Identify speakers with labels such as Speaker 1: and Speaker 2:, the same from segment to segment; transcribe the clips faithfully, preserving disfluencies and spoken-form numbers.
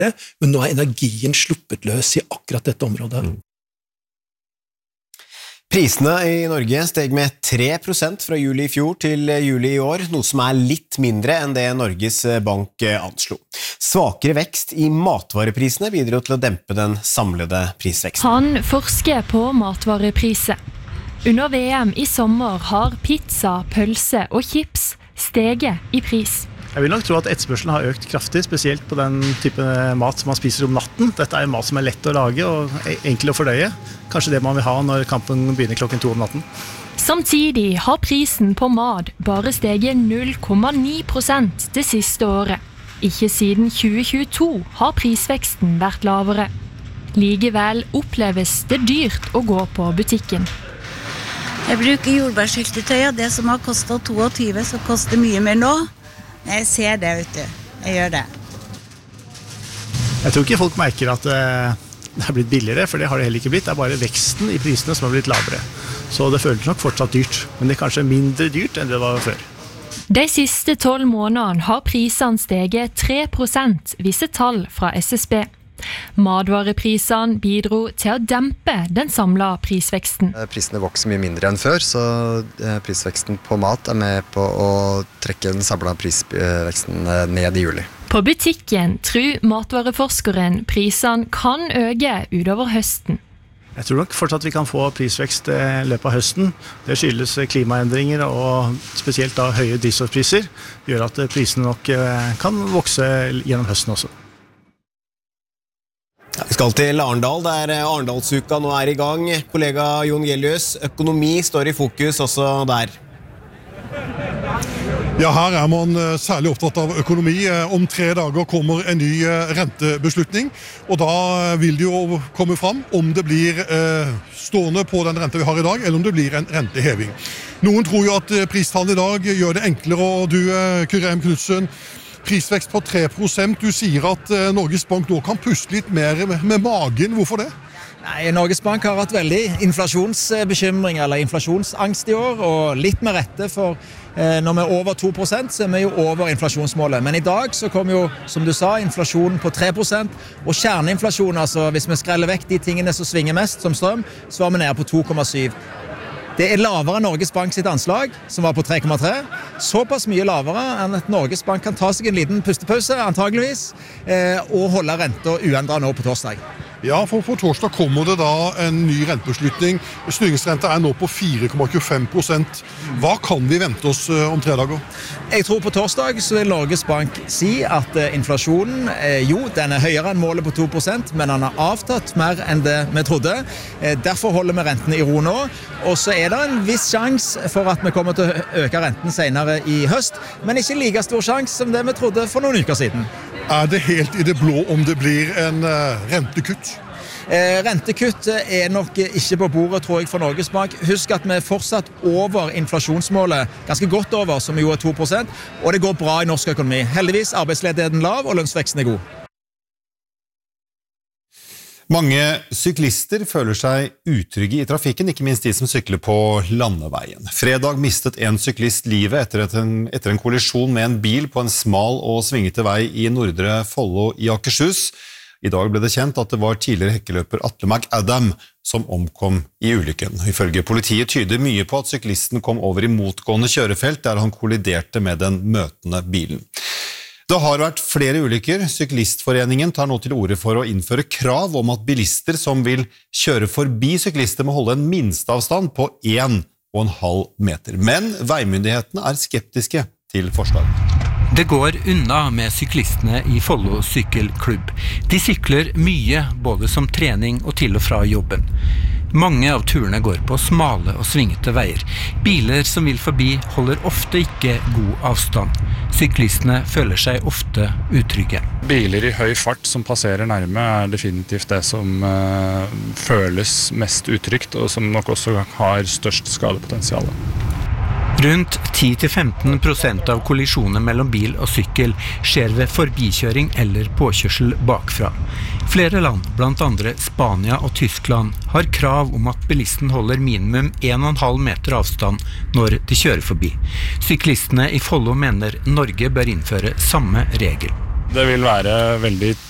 Speaker 1: men nå er energien sluppet løs i akkurat dette området. Mm.
Speaker 2: Prisene i Norge steg med tre prosent fra juli i fjor til juli i år, noe som er litt mindre enn det Norges Bank anslo. Svakere vekst i matvareprisene bidro til å dempe den samlede prisveksten.
Speaker 3: Han forsker på matvarepriser. Under V M i sommer har pizza, pølse og chips steget i pris.
Speaker 4: Jeg vil nok tro at etterspørselen har økt kraftig, spesielt på den type mat som man spiser om natten. Dette er mat som er lett å lage og enkel å fordøye. Kanskje det man vil ha når kampen begynner klokken to om natten.
Speaker 3: Samtidig har prisen på mat bare steget null komma ni prosent det siste året. Ikke siden tjue tjueto har prisveksten vært lavere. Likevel oppleves det dyrt å gå på butikken.
Speaker 5: Jeg bruker jordbærsyltetøy, og det som har kostet tjueto, så koster mye mer nå. Jeg ser det, vet du. Jeg gjør det.
Speaker 4: Jeg tror ikke folk merker at det har blitt billigere, for det har det heller ikke blitt. Det er bare veksten i prisene som har blitt lavere. Så det føles nok fortsatt dyrt, men det er kanskje mindre dyrt enn det var før.
Speaker 3: De siste tolv månedene har prisene steget tre prosent, viser tall fra S S B. Matvareprisene bidro til å dempe den samlede prisveksten.
Speaker 6: Prisene vokser mye mindre enn før, så prisveksten på mat er med på å trekke den samlede prisveksten ned i juli.
Speaker 3: På butikken tror matvareforskeren prisene kan øke utover høsten.
Speaker 4: Jeg tror nok fortsatt vi kan få prisvekst i løpet av høsten. Det skyldes klimaendringer og spesielt da høye drivstoffpriser, gjør at prisene nok kan vokse gjennom høsten også.
Speaker 2: Vi skal til Arendal, der Arendalsuka nå er i gang. Kollega Jon Gelius, økonomi står i fokus også der.
Speaker 7: Ja, her er man særlig opptatt av økonomi. Om tre dager kommer en ny rentebeslutning, og da vil det jo komme fram om det blir stående på den rente vi har i dag, eller om det blir en renteheving. Noen tror jo at pristallene i dag gjør det enklere, og du, Kyrre M. Knudsen, prisvekst på tre prosent. Du sier at Norges Bank nå kan puste litt mer med magen. Hvorfor det?
Speaker 8: Nei, Norges Bank har hatt veldig inflasjonsbekymring eller inflasjonsangst i år, og litt med rette, for eh, når vi er over to prosent, så er vi jo over inflasjonsmålet. Men i dag så kom jo, som du sa, inflasjonen på tre prosent, og kjerneinflasjon, altså hvis vi skreller vekk de tingene som svinger mest, som strøm, så var vi nede på to komma syv. Det er lavere enn Norges Bank sitt anslag, som var på tre komma tre. Såpass mye lavere enn at Norges Bank kan ta seg en liten pustepause, antageligvis, eh, og holde renta uendret nå på torsdag.
Speaker 7: Ja, for på torsdag kommer det da en ny rentebeslutning. Styringsrenta er nå på fire komma tjuefem prosent. Hva kan vi vente oss om tre dager?
Speaker 8: Jeg tror på torsdag så vil Norges Bank si at inflasjonen, jo, den er høyere enn målet på to prosent, men den har avtatt mer enn det vi trodde. Derfor holder vi rentene i ro nå. Og så er det en viss sjanse for at vi kommer til å øke renten senere i høst, men ikke like stor sjanse som det vi trodde for noen uker siden.
Speaker 7: Er det helt i det blå om det blir en rentekutt?
Speaker 8: Eh, rentekutt er nok ikke på bordet, tror jeg, for Norges Bank. Husk at vi er fortsatt over inflasjonsmålet, ganske godt over, som jo er to prosent, og det går bra i norsk økonomi. Heldigvis arbeidsledigheten lav, og lønnsveksten er god.
Speaker 9: Mange syklister føler seg utrygge i trafikken, ikke minst de som sykler på landeveien. Fredag mistet en syklist livet etter, en, etter en kollisjon med en bil på en smal og svingete vei i Nordre Follo i Akershus. I dag ble det kjent at det var tidligere hekkeløper Atle McAdam som omkom i ulykken. Ifølge politiet tyder mye på at syklisten kom over i motgående kjørefelt der han kolliderte med den møtende bilen. Det har vært flere ulykker. Syklistforeningen tar nå til orde for å innføre krav om at bilister som vil kjøre forbi syklister må holde en minsteavstand på en og en halv meter. Men veimyndighetene er skeptiske til forslaget.
Speaker 10: Det går unna med syklistene i Follo sykkelklubb. De sykler mye, både som trening og til og fra jobben. Mange av turene går på smale og svingete veier. Biler som vil forbi holder ofte ikke god avstand. Syklistene føler seg ofte utrygge.
Speaker 11: Biler i høy fart som passerer nærme er definitivt det som uh, føles mest utrygt, og som nok også har størst skadepotensial.
Speaker 10: Rundt ti til femten prosent av kollisjoner mellom bil og sykkel skjer ved forbikjøring eller påkjørsel bakfra. Flere land, blant andre Spania og Tyskland, har krav om at bilisten holder minimum en og en halv meter avstand når de kjører forbi. Syklistene i Follo mener Norge bør innføre samme regel.
Speaker 11: Det vil være veldig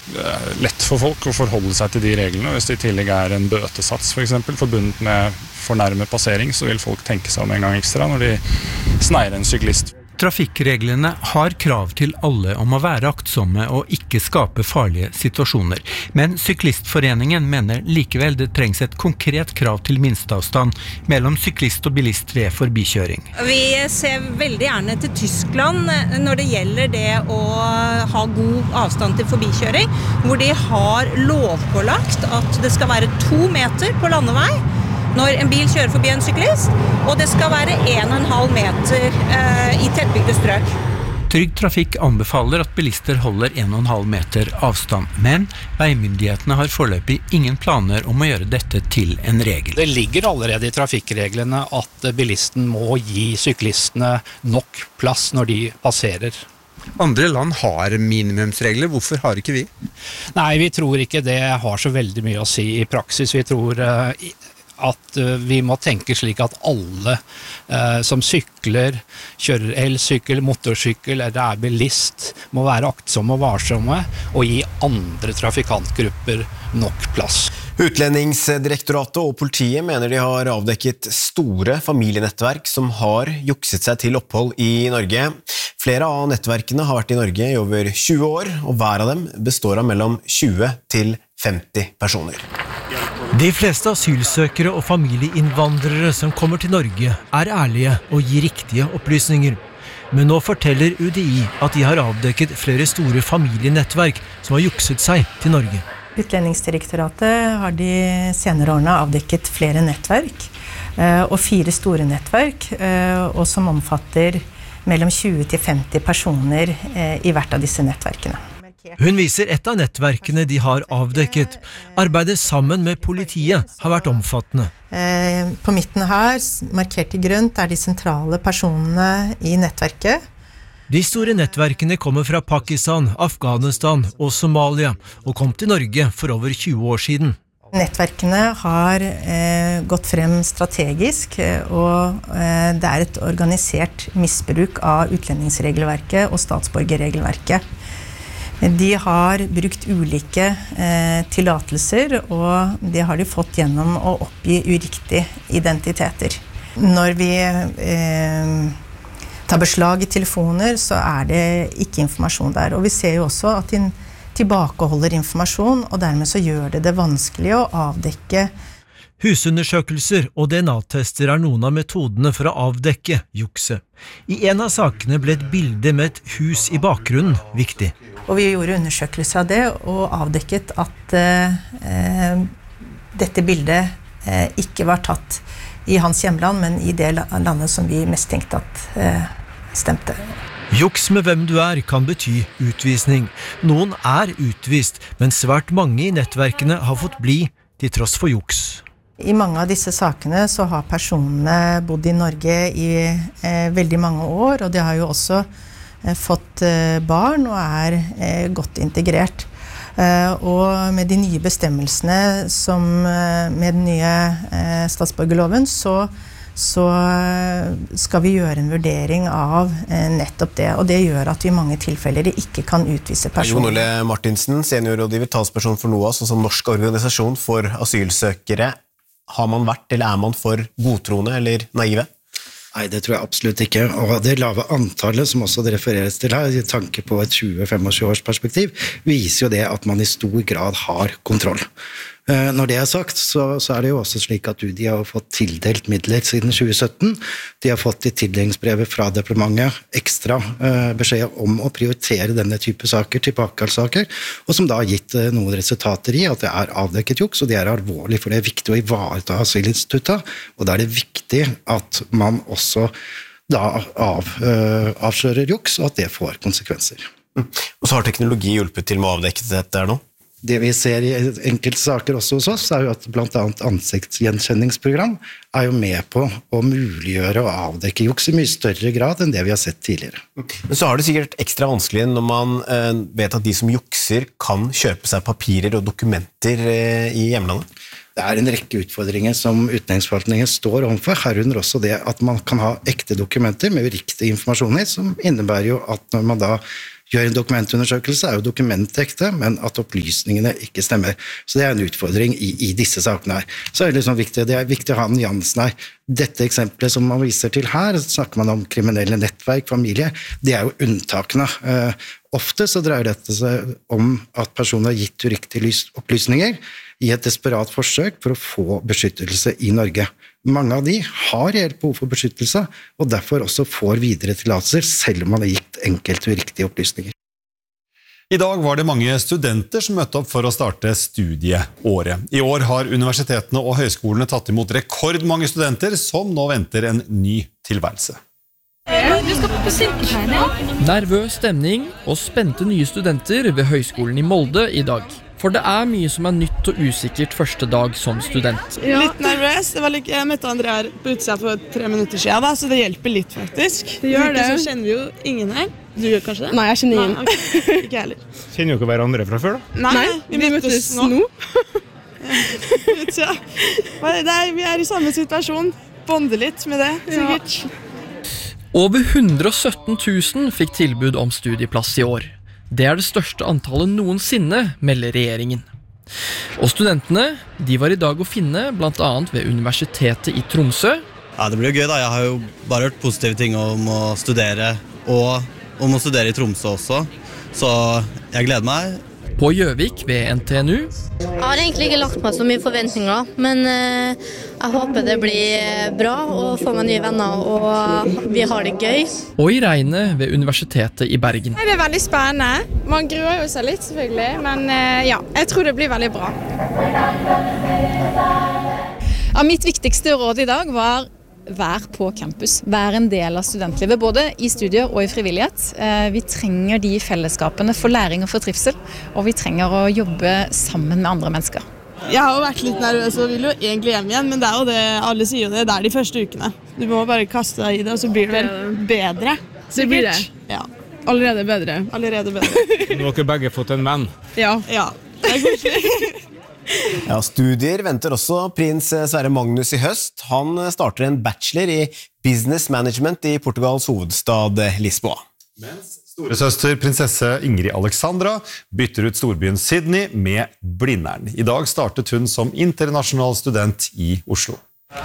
Speaker 11: lett for folk å forholde seg til de reglene. Hvis det i tillegg er en bøtesats for eksempel, forbundet med fornærmet passering, så vil folk tenke seg om en gang ekstra når de sneier en syklist.
Speaker 10: Trafikkreglene har krav til alle om å være aktsomme og ikke skape farlige situasjoner. Men Syklistforeningen mener likevel det trengs et konkret krav til minsteavstand mellom syklist og bilist ved forbikjøring.
Speaker 12: Vi ser veldig gjerne til Tyskland når det gjelder det å ha god avstand til forbikjøring, hvor de har lovpålagt at det skal være to meter på landevei når en bil kjører forbi en syklist, og det skal være en og en halv meter eh, i tettbygde strøk.
Speaker 10: Trygg Trafikk anbefaler at bilister holder en og en halv meter avstand, men veimyndighetene har foreløpig ingen planer om å gjøre dette til en regel.
Speaker 13: Det ligger allerede i trafikkreglene at bilisten må gi syklistene nok plass når de passerer.
Speaker 14: Andre land har minimumsregler, hvorfor har ikke vi?
Speaker 13: Nei, vi tror ikke det har så veldig mye å si i praksis. Vi tror uh, at uh, vi må tenke slik at alle uh, som sykler, kjører elsykkel, motorsykkel eller er bilist, må være aktsomme og varsomme og gi andre trafikantgrupper nok plass.
Speaker 2: Utlendingsdirektoratet og politiet mener de har avdekket store familienettverk som har jukset seg til opphold i Norge. Flere av nettverkene har vært i Norge i over tjue år, og hver av dem består av mellom tjue til femti personer.
Speaker 15: De fleste asylsøkere og familieinnvandrere som kommer til Norge er ærlige og gir riktige opplysninger. Men nå forteller U D I at de har avdekket flere store familienettverk som har jukset seg til Norge.
Speaker 16: Utlendingsdirektoratet har de senere årene avdekket flere nettverk, og fire store nettverk, og som omfatter mellom tjue til femti personer i hvert av disse nettverkene.
Speaker 15: Hun viser et av nettverkene de har avdekket. Arbeidet sammen med politiet har vært omfattende.
Speaker 16: På midten her, markert i grønt, er de sentrale personene i nettverket.
Speaker 15: De store nettverkene kommer fra Pakistan, Afghanistan og Somalia, og kom til Norge for over tjue år siden.
Speaker 16: Nettverkene har eh, gått frem strategisk, og eh, det er et organisert misbruk av utlendingsregelverket og statsborgerregelverket. De har brukt ulike eh, tillatelser, og det har de fått gjennom å oppgi uriktige identiteter. Når vi eh, tar beslag i telefoner, så er det ikke informasjon der. Og vi ser jo også at de tilbakeholder informasjon, og dermed så gjør det det vanskelig å avdekke.
Speaker 15: Husundersøkelser og D N A-tester er noen av metodene for å avdekke jukse. I en av sakene ble et bilde med et hus i bakgrunnen viktig.
Speaker 16: Og vi gjorde undersøkelser av det, og avdekket at eh, dette bildet eh, ikke var tatt i hans hjemland, men i det landet som vi mest tenkte at eh, stemte.
Speaker 15: Juks med hvem du er kan bety utvisning. Noen er utvist, men svært mange i nettverkene har fått bli til tross for juks.
Speaker 16: I mange av disse sakene så har personene bodd i Norge i eh, veldig mange år, og de har jo også eh, fått eh, barn og er eh, godt integrert. Uh, og med de nye bestemmelsene som uh, med den nye uh, statsborgerloven, så, så skal vi gjøre en vurdering av uh, nettopp det. Og det gjør at vi i mange tilfeller ikke kan utvise personer.
Speaker 2: Jon Ole Martinsen, seniorrådgiver, talsperson for NOAS, og som norsk organisasjon for asylsøkere. Har man vært, eller er man for godtroende eller naive?
Speaker 17: Nei, det tror jeg absolutt ikke. Og det lave antallet som også det refereres til her, i tanke på et tjue til femogtjue års perspektiv, viser jo det at man i stor grad har kontroll. Når det er sagt, så, så er det jo også slik at U D I har fått tildelt midler siden tjue sytten. De har fått i tildelingsbrevet fra departementet ekstra eh, beskjed om å prioritere denne type saker, tilbakekallssaker, og som da har gitt eh, noen resultater i at det er avdekket juks, og det er alvorlig, for det er viktig å ivareta asylinstituttet, og da er det viktig at man også da av, eh, avslører juks, og at det får konsekvenser.
Speaker 2: Mm. Og så har teknologi hjulpet til med å avdekke dette her nå?
Speaker 17: Det vi ser i enkelte saker også hos oss, er jo at blant annet ansiktsgjenkjenningsprogram er jo med på å muliggjøre og avdekke juks i mye større grad enn det vi har sett tidligere.
Speaker 2: Men så har det sikkert ekstra vanskelig når man eh, vet at de som jukser kan kjøpe seg papirer og dokumenter eh, i hjemlandet.
Speaker 17: Det er en rekke utfordringer som utlendingsforvaltningen står overfor, herunder også det at man kan ha ekte dokumenter med riktig informasjon i, som innebærer jo at når man da gjør en dokumentundersøkelse, er jo dokumentet ekte, men at opplysningene ikke stemmer. Så det er en utfordring i, i disse sakene her. Så er det liksom viktig, det er viktig å ha nyansen her. Dette eksempelet som man viser til her, snakker man om kriminelle nettverk, familie, det er jo unntakene. Uh, ofte så dreier dette seg om at personen har gitt uriktige opplysninger i et desperat forsøk for å få beskyttelse i Norge. Mange av de har reelt behov for beskyttelse, og derfor også får videre tillatelser, selv om man har gitt enkelte uriktige opplysninger.
Speaker 9: I dag var det mange studenter som møtte opp for å starte studieåret. I år har universitetene og høyskolene tatt imot rekordmange studenter som nå venter en ny tilværelse.
Speaker 18: Du skal på sykepleien. Nervøs stemning og spente nye studenter ved Høgskolen i Molde i dag. For det er mye som er nytt og usikkert første dag som student.
Speaker 19: Ja. Litt nervøs. Det var like, jeg møtte André her på utsida for tre minutter siden, da, så det hjelper litt faktisk. Det gjør det. Så kjenner vi jo ingen her. Du gjør kanskje det? Nei, jeg kjenner ingen. Nei, okay. Ikke heller.
Speaker 20: Kjenner dere hverandre fra før da?
Speaker 19: Nei, Nei vi, vi møttes nå. nå. ja. Det er, vi er i samme situasjon. Bonde litt med det, sikkert.
Speaker 18: Ja. Over hundre og sytten tusen fikk tilbud om studieplass i år. Det er det største antallet noensinne, melder regjeringen. Og studentene, de var i dag å finne, blant annet ved Universitetet i Tromsø.
Speaker 21: Ja, det blir jo gøy da. Jeg har jo bare hørt positive ting om å studere, og om å studere i Tromsø også. Så jeg gleder meg.
Speaker 18: På Gjøvik ved N T N U.
Speaker 22: Jeg har egentlig ikke lagt meg så mye forventninger, men eh, jeg håper det blir bra og får meg nye venner, og vi har det gøy.
Speaker 18: Og i regnet ved Universitetet i Bergen.
Speaker 23: Det er veldig spennende. Man gruer jo seg litt selvfølgelig, men eh, ja, jeg tror det blir veldig bra.
Speaker 24: Ja, mitt viktigste råd i dag var vær på campus, vær en del av studentlivet, både i studier og i frivillighet. Vi trenger de fellesskapene for læring og for trivsel, og vi trenger å jobbe sammen med andre mennesker.
Speaker 19: Jeg har jo vært litt nervøs og vil jo egentlig hjem igjen, men det er jo det, alle sier jo det, det er de første ukene. Du må bare kaste deg i det, og så blir det vel bedre.
Speaker 23: Så blir det?
Speaker 19: Ja.
Speaker 23: Allerede bedre.
Speaker 19: Allerede bedre.
Speaker 20: Nå har dere begge fått en venn.
Speaker 23: Ja.
Speaker 19: Ja, det er koselig.
Speaker 2: Ja, studier venter også prins Sverre Magnus i høst. Han starter en bachelor i business management i Portugals hovedstad Lisboa.
Speaker 9: Mens storesøster prinsesse Ingrid Alexandra bytter ut storbyen Sydney med Blindern. I dag startet hun som internasjonal student i Oslo.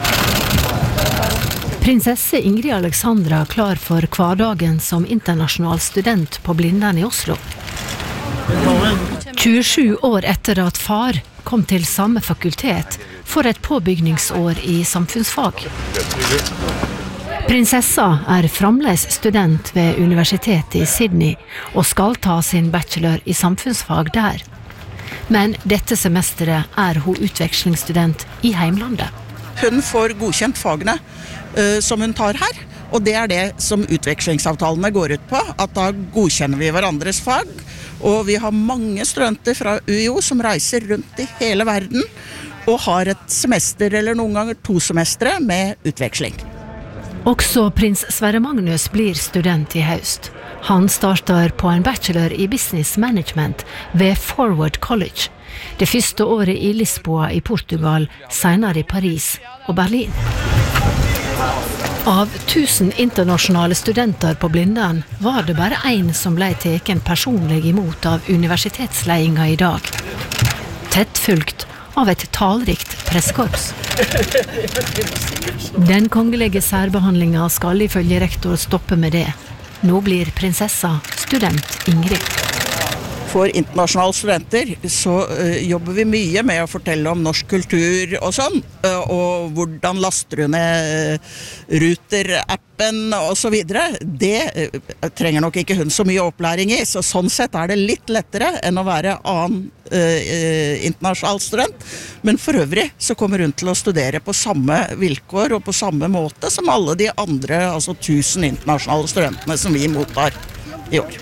Speaker 3: Prinsesse Ingrid Alexandra klar for hverdagen som internasjonal student på Blindern i Oslo. tjuesju år etter at far kom til samme fakultet for et påbygningsår i samfunnsfag. Prinsessa er fremdeles student ved Universitetet i Sydney og skal ta sin bachelor i samfunnsfag der. Men dette semesteret er hun utvekslingsstudent i heimlandet.
Speaker 25: Hun får godkjent fagene uh, som hun tar her, og det er det som utvekslingsavtalene går ut på, at da godkjenner vi hverandres fag. Og vi har mange studenter fra U I O som reiser rundt i hele verden og har et semester eller noen ganger to semestre med utveksling.
Speaker 3: Også prins Sverre Magnus blir student i høst. Han starter på en bachelor i business management ved Forward College. Det første året i Lisboa i Portugal, senere i Paris og Berlin. Av tusen internasjonale studenter på Blindern var det bare en som ble teken personlig imot av universitetsledelsen i dag. Tett fulgt av et talrikt presskorps. Den kongelige særbehandlingen skal ifølge rektor stoppe med det. Nå blir prinsessa student Ingrid.
Speaker 25: For internasjonale studenter så uh, jobber vi mye med å fortelle om norsk kultur og sånn, uh, og hvordan laster du ned uh, Ruter-appen og så videre. Det uh, trenger nok ikke hun så mye opplæring i, så sånn sett er det litt lettere enn å være annen uh, uh, internasjonal student. Men for øvrig så kommer hun til å studere på samme vilkår og på samme måte som alle de andre, altså tusen internasjonale studentene som vi mottar i år.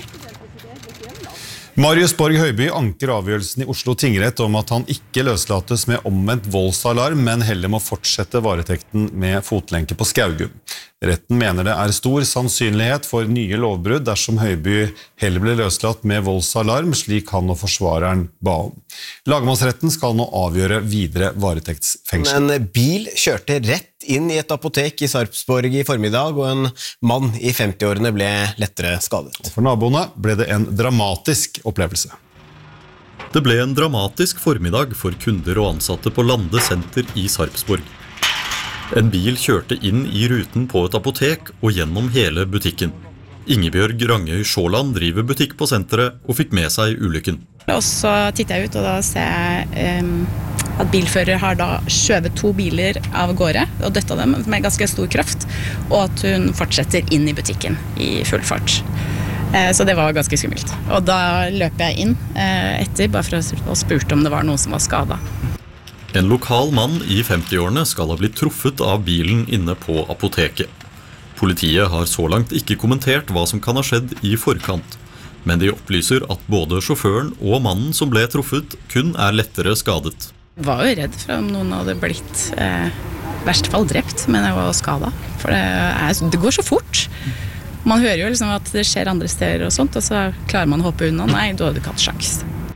Speaker 9: Marius Borg Høiby anker avgjørelsen i Oslo tingrett om at han ikke løslates med omvendt voldsalarm, men heller må fortsette varetekten med fotlenke på Skaugum. Retten mener det er stor sannsynlighet for nye lovbrudd dersom Høiby heller blir løslatt med voldsalarm, slik han og forsvareren ba om. Lagmannsretten skal nå avgjøre videre varetektsfengsel.
Speaker 2: En bil kjørte rett rett inn i et apotek i Sarpsborg i formiddag, og en mann i femti-årene ble lettere skadet.
Speaker 9: For naboene ble det en dramatisk opplevelse.
Speaker 1: Det ble en dramatisk formiddag for kunder og ansatte på Lande senter i Sarpsborg. En bil kjørte inn i ruten på et apotek og gjennom hele butikken. Ingebjørg Rangøy Sjåland driver butikk på senteret og fikk med seg ulykken.
Speaker 24: Og så titter jeg ut, og da ser jeg um, at bilfører har da skjøvet to biler av gårde og døtta dem med ganske stor kraft, og at hun fortsetter inn i butikken i full fart. Uh, så det var ganske skummelt. Og da løper jeg inn uh, etter, bare for å spurte om det var noen som var skadet.
Speaker 1: En lokal mann i femti-årene skal ha blitt truffet av bilen inne på apoteket. Politiet har så langt ikke kommentert hva som kan ha skjedd i forkant, men de opplyser at både sjåføren og mannen som ble truffet kun er lettere skadet.
Speaker 24: Jeg var jo redd for om noen hadde blitt eh, verst fall drept, men jeg var skadet. For det, er, det går så fort. Man hører jo liksom at det skjer andre steder og sånt, og så klarer man å hoppe unna. Nei, du hadde ikke hatt sjans.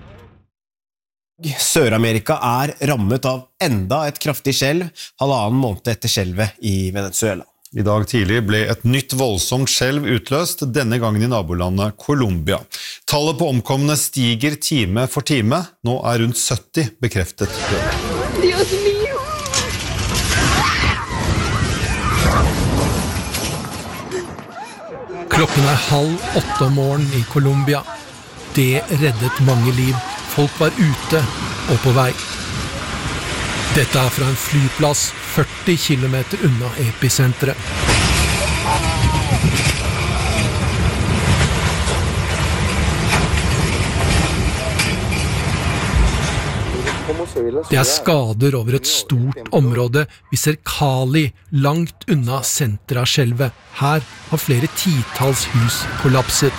Speaker 2: Sør-Amerika er rammet av enda et kraftig skjelv, halvannen måned etter skjelvet i Venezuela.
Speaker 9: I dag tidlig ble et nytt voldsomt skjelv utløst, denne gangen i nabolandet Colombia. Tallet på omkomne stiger time for time. Nå er rundt sytti bekreftet døde.
Speaker 4: Dios mío!
Speaker 15: Klokken er halv åtte om morgenen i Colombia. Det reddet mange liv. Folk var ute og på vei. Dette er fra en flyplass førti kilometer unna episenteret. Det er skader over et stort område. Vi ser Cali langt unna senteret av skjelvet. Her har flere titalls hus kollapset.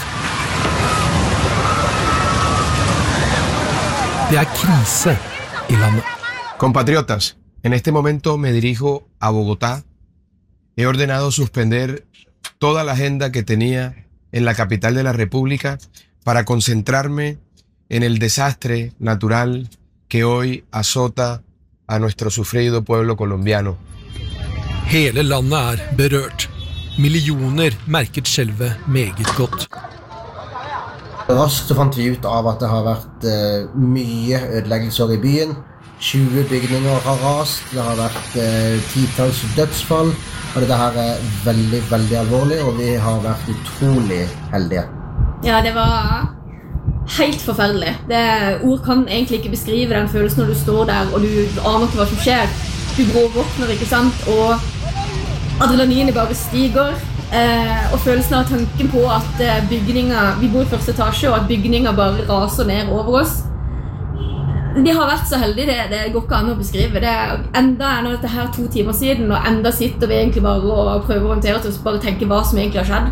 Speaker 15: Det er krise i landet.
Speaker 5: Compatriotas, en este momento me dirijo a Bogotá. He ordenado suspender toda la agenda que tenía en la capital de la República para concentrarme en el desastre natural que hoy azota a nuestro sufrido pueblo colombiano.
Speaker 15: Hele landet er berørt. Millioner merket skjelvet meget godt.
Speaker 6: Raskt så fant vi ut av at det har vært uh, mye ødeleggelser i byen. tjue bygninger har rast, det har vært uh, titalls dødsfall, og dette her er veldig, veldig alvorlig, og vi har vært utrolig heldige.
Speaker 7: Ja, det var helt forferdelig. Det, ord kan egentlig ikke beskrive den følelsen når du står der, og du aner ikke hva som skjer. Du gråvåkner, ikke sant, og adrenalinet bare stiger. Eh, og følelsen av tanken på at bygninger, vi bor i første etasje, og at bygninger bare raser ned over oss. De har vært så heldige, det, det går ikke an å beskrive. Det er enda er dette her to timer siden, og enda sitter vi egentlig bare og prøver å orientere oss og bare tenke hva som egentlig har skjedd.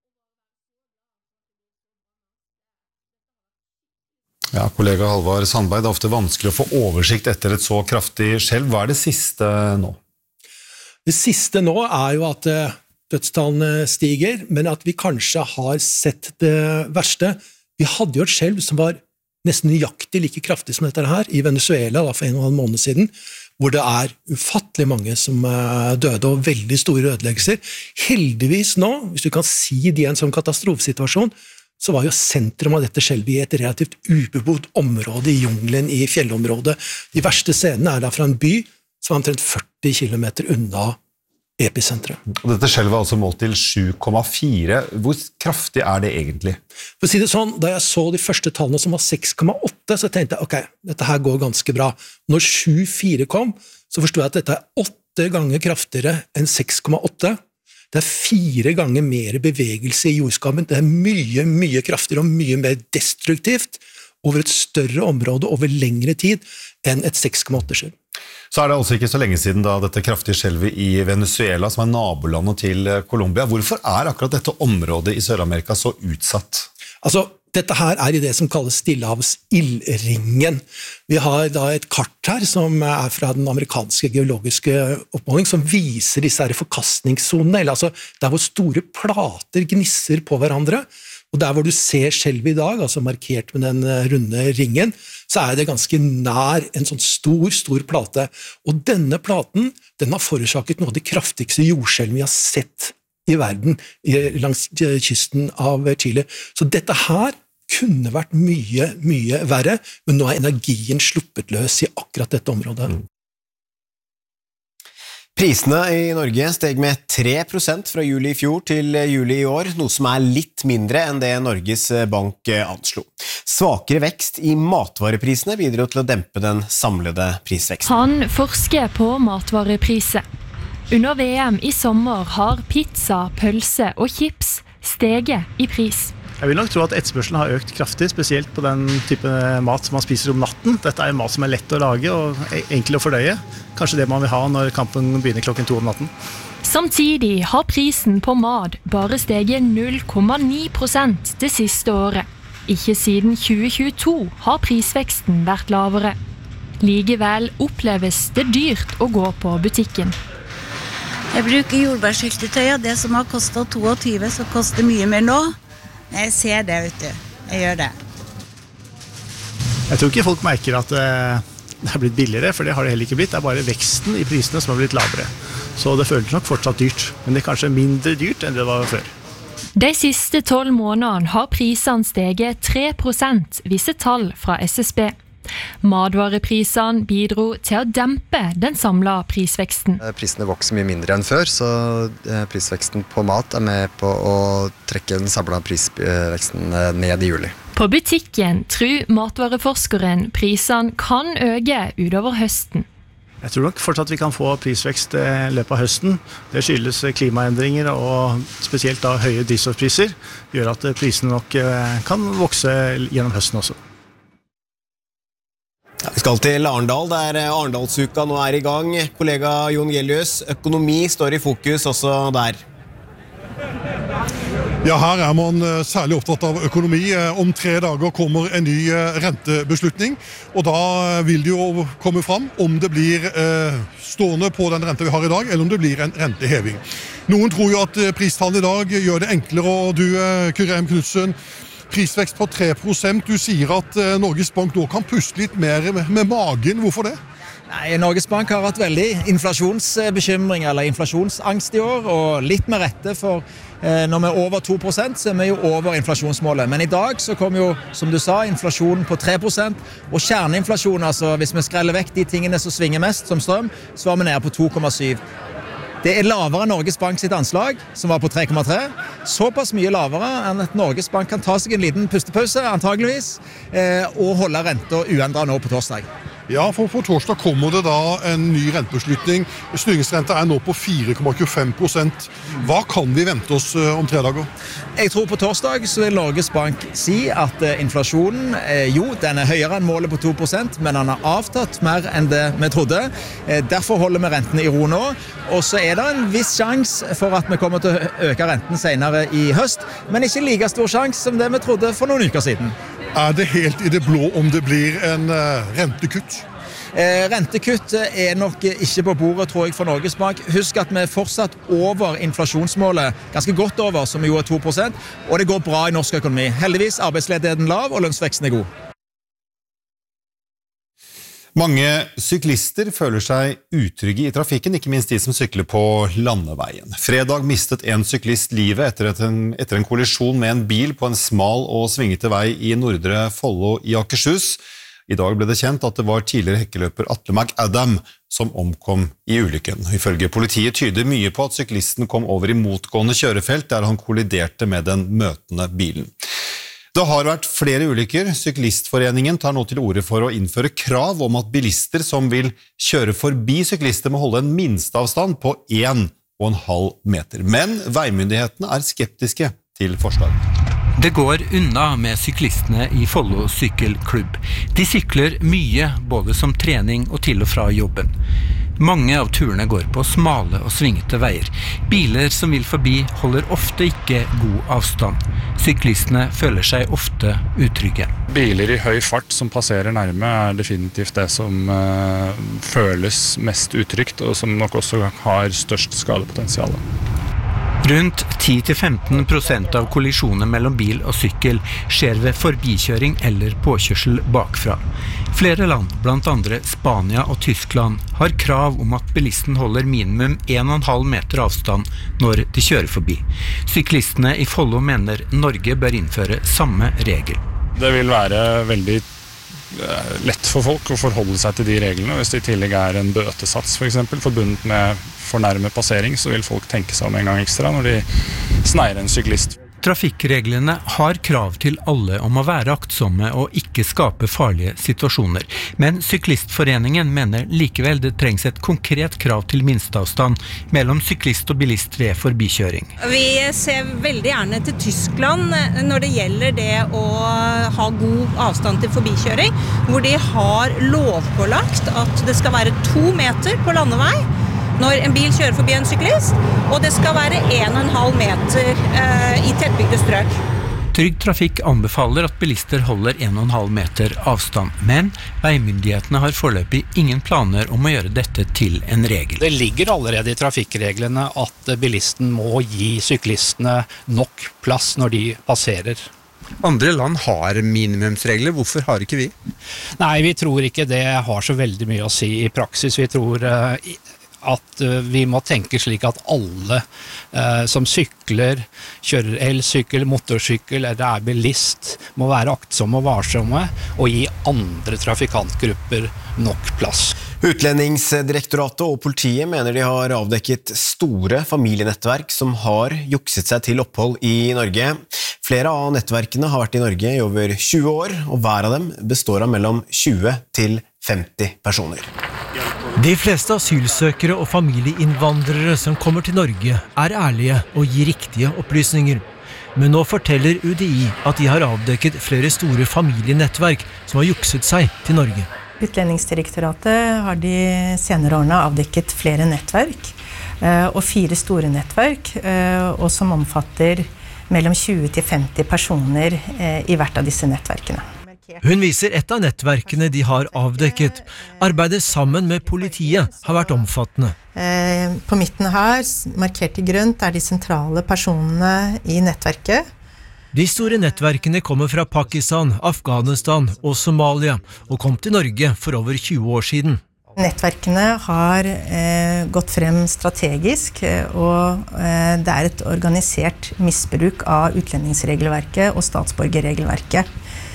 Speaker 9: Ja, kollega Halvard Sandberg, det er ofte vanskelig å få oversikt etter et så kraftig skjelv. Hva er det siste nå?
Speaker 15: Det siste nå er jo at dødstallene stiger, men at vi kanskje har sett det verste. Vi hadde jo et skjelv som var nesten nøyaktig like kraftig som dette her i Venezuela da, for en og en halv måned siden, hvor det er ufattelig mange som døde og veldig store ødeleggelser. Heldigvis nå, hvis du kan si det i en sånn katastrofesituasjon, så var jo sentrum av dette skjelvet i et relativt ubebodd område i jungelen i fjellområdet. De verste scenene er da fra en by som er omtrent førti kilometer unna episenteret.
Speaker 9: Og dette skjelvet er altså målt til sju komma fire. Hvor kraftig er det egentlig?
Speaker 15: For å si det sånn, da jeg så de første tallene som var seks komma åtte, så tenkte jeg, ok, dette her går ganske bra. Når sju komma fire kom, så forstod jeg at dette er åtte ganger kraftigere enn seks komma åtte. Det er fire ganger mer bevegelse i jordskammen. Det er mye, mye kraftigere og mye mer destruktivt over et større område over lengre tid enn et seks komma åtte-skjelv.
Speaker 9: Så er det altså ikke så lenge siden da dette kraftige skjelvet i Venezuela, som er nabolandet til Colombia. Hvorfor er akkurat dette området i Sør-Amerika så utsatt?
Speaker 15: Altså, dette her er i det som kalles Stillehavs-ildringen. Vi har da et kart her som er fra den amerikanske geologiske oppmåling, som viser disse her forkastningssonene, eller altså der hvor store plater gnisser på hverandre,
Speaker 4: Og der hvor du ser Skjelvet i dag, altså markert med den runde ringen, så er det ganske nær en sånn stor, stor plate. Og denne platen, den har forårsaket noe av de kraftigste jordskjelv vi har sett i verden langs kysten av Chile. Så dette her kunne vært mye, mye verre, men nå er energien sluppet løs i akkurat dette området.
Speaker 2: Prisene i Norge steg med tre prosent fra juli i fjor til juli i år, noe som er litt mindre enn det Norges Bank anslo. Svakere vekst i matvareprisene bidro til å dempe den samlede prisveksten.
Speaker 3: Han forsker på matvarepriser. Under V M i sommer har pizza, pølse og chips steget i pris.
Speaker 8: Jeg vil nok tro at etterspørselen har økt kraftig, spesielt på den type mat som man spiser om natten. Dette er mat som er lett å lage og enkel å fordøye. Kanskje det man vil ha når kampen begynner klokken to om natten.
Speaker 3: Samtidig har prisen på mat bare steget null komma ni prosent det siste året. Ikke siden tjue tjueto har prisveksten vært lavere. Likevel oppleves det dyrt å gå på butikken.
Speaker 10: Jeg bruker jordbærsyltetøy, og det som har kostet tjueto, så koster mye mer nå. Jeg ser det, vet du. Jeg gjør det.
Speaker 8: Jeg tror ikke folk merker at det er blitt billigere, for det har det heller ikke blitt. Det er bare veksten i prisene som har blitt lavere. Så det føles nok fortsatt dyrt, men det er kanskje mindre dyrt enn det var før.
Speaker 3: De siste tolv månedene har prisene steget tre prosent, viser tall fra S S B. Matvareprisene bidro til å dempe den samlede prisveksten.
Speaker 11: Prisene vokser mye mindre enn før, så prisveksten på mat er med på å trekke den samlede prisveksten ned i juli.
Speaker 3: På butikken tror matvareforskeren prisene kan øke utover høsten.
Speaker 8: Jeg tror nok fortsatt vi kan få prisvekst i løpet av høsten. Det skyldes klimaendringer og spesielt da høye drivstoffpriser, gjør at prisene nok kan vokse gjennom høsten også.
Speaker 2: Ja, vi skal til Arendal, der Arendalsuka nå er i gang. Kollega Jon Gelius, økonomi står i fokus også der.
Speaker 12: Ja, her er man særlig opptatt av økonomi. Om tre dager kommer en ny rentebeslutning, og da vil det jo komme fram om det blir stående på den rente vi har i dag, eller om det blir en renteheving. Noen tror jo at pristallene i dag gjør det enklere, og du, Kyrre M. Knudsen, prisvekst på tre prosent. Du sier at Norges Bank nå kan puste litt mer med magen. Hvorfor det?
Speaker 26: Nei, Norges Bank har hatt veldig inflasjonsbekymring eller inflasjonsangst i år, og litt med rette, for eh, når vi er over to prosent, så er vi jo over inflasjonsmålet. Men i dag så kom jo, som du sa, inflasjonen på tre prosent, og kjerneinflasjon, altså hvis vi skreller vekk de tingene som svinger mest, som strøm, så var vi nede på to komma syv. Det er lavere enn Norges Bank sitt anslag, som var på tre komma tre. Såpass mye lavere enn at Norges Bank kan ta seg en liten pustepause, antageligvis, eh, og holde renter uendret nå på torsdag.
Speaker 12: Ja, for på torsdag kommer det da en ny rentebeslutning. Styringsrenta er nå på fire komma tjuefem prosent. Hva kan vi vente oss om tre dager?
Speaker 26: Jeg tror på torsdag så vil Norges Bank si at inflasjonen, jo, den er høyere enn målet på to prosent, men den har avtatt mer enn det vi trodde. Derfor holder vi rentene i ro nå. Og så er det en viss sjanse for at vi kommer til å øke renten senere i høst, men ikke like stor sjanse som det vi trodde for noen uker siden.
Speaker 12: Er det helt i det blå om det blir en uh, rentekutt?
Speaker 26: Eh, rentekutt er nok ikke på bordet, tror jeg, for Norges Bank. Husk at vi er fortsatt over inflasjonsmålet, ganske godt over, som jo er to prosent, og det går bra i norsk økonomi. Heldigvis arbeidsledigheten lav, og lønnsveksten er god.
Speaker 9: Mange syklister føler seg utrygge i trafikken, ikke minst de som sykler på landeveien. Fredag mistet en syklist livet etter, en, etter en kollisjon med en bil på en smal og svingete vei i Nordre Follo i Akershus. I dag ble det kjent at det var tidligere hekkeløper Atle McAdam som omkom i ulykken. Ifølge politiet tyder mye på at syklisten kom over i motgående kjørefelt der han kolliderte med den møtende bilen. Det har vært flere ulykker. Syklistforeningen tar nå til orde for å innføre krav om at bilister som vil kjøre forbi syklister må holde en minsteavstand på en og en halv meter. Men veimyndighetene er skeptiske til forslaget.
Speaker 27: Det går unna med syklistene i Follo sykkelklubb. De sykler mye, både som trening og til og fra jobben. Mange av turene går på smale og svingete veier. Biler som vil forbi holder ofte ikke god avstand. Syklistene føler seg ofte utrygge.
Speaker 28: Biler i høy fart som passerer nærme er definitivt det som uh, føles mest utrygt, og som nok også har størst skadepotensial.
Speaker 27: Rundt ti til femten prosent av kollisjoner mellom bil og sykkel skjer ved forbikjøring eller påkjørsel bakfra. Flere land, blant andre Spania og Tyskland, har krav om at bilisten holder minimum en og en halv meter avstand når de kjører forbi. Syklistene i Follo mener Norge bør innføre samme regel.
Speaker 28: Det vil være veldig lett for folk å forholde seg til de reglene. Hvis det i tillegg er en bøtesats for eksempel, forbundet med fornærmet passering, så vil folk tenke seg om en gang ekstra når de sneier en syklist.
Speaker 27: Trafikkreglene har krav til alle om å være aktsomme og ikke skape farlige situasjoner. Men Syklistforeningen mener likevel det trengs et konkret krav til minsteavstand mellom syklist og bilist ved forbikjøring.
Speaker 13: Vi ser veldig gjerne til Tyskland når det gjelder det å ha god avstand til forbikjøring, hvor de har lovpålagt at det skal være to meter på landevei når en bil kjører forbi en syklist, og det skal være en og en halv meter eh, i tettbygde strøk.
Speaker 27: Trygg Trafikk anbefaler at bilister holder en og en halv meter avstand, men veimyndighetene har foreløpig ingen planer om å gjøre dette til en regel.
Speaker 14: Det ligger allerede i trafikkreglene at bilisten må gi syklistene nok plass når de passerer.
Speaker 16: Andre land har minimumsregler, hvorfor har ikke vi?
Speaker 14: Nei, vi tror ikke det har så veldig mye å si i praksis. Vi tror uh, at uh, vi må tenke slik at alle uh, som sykler, kjører elsykkel, motorsykkel eller er bilist, må være aktsomme og varsomme og gi andre trafikantgrupper nok plass.
Speaker 2: Utlendingsdirektoratet og politiet mener de har avdekket store familienettverk som har jukset seg til opphold i Norge. Flere av nettverkene har vært i Norge i over tjue år, og hver av dem består av mellom tjue til femti personer.
Speaker 15: De fleste asylsøkere og familieinnvandrere som kommer til Norge er ærlige og gir riktige opplysninger. Men nå forteller U D I at de har avdekket flere store familienettverk som har jukset seg til Norge.
Speaker 17: Utlendingsdirektoratet har de senere årene avdekket flere nettverk, og fire store nettverk, og som omfatter mellom tjue til femti personer i hvert av disse nettverkene.
Speaker 15: Hun viser et av nettverkene de har avdekket. Arbeidet sammen med politiet har vært omfattende.
Speaker 17: På midten her, markert i grønt, er de sentrale personene i nettverket.
Speaker 15: De store nettverkene kommer fra Pakistan, Afghanistan og Somalia, og kom til Norge for over tjue år siden.
Speaker 17: Nettverkene har eh, gått frem strategisk, og eh, det er et organisert misbruk av utlendingsregelverket og statsborgerregelverket.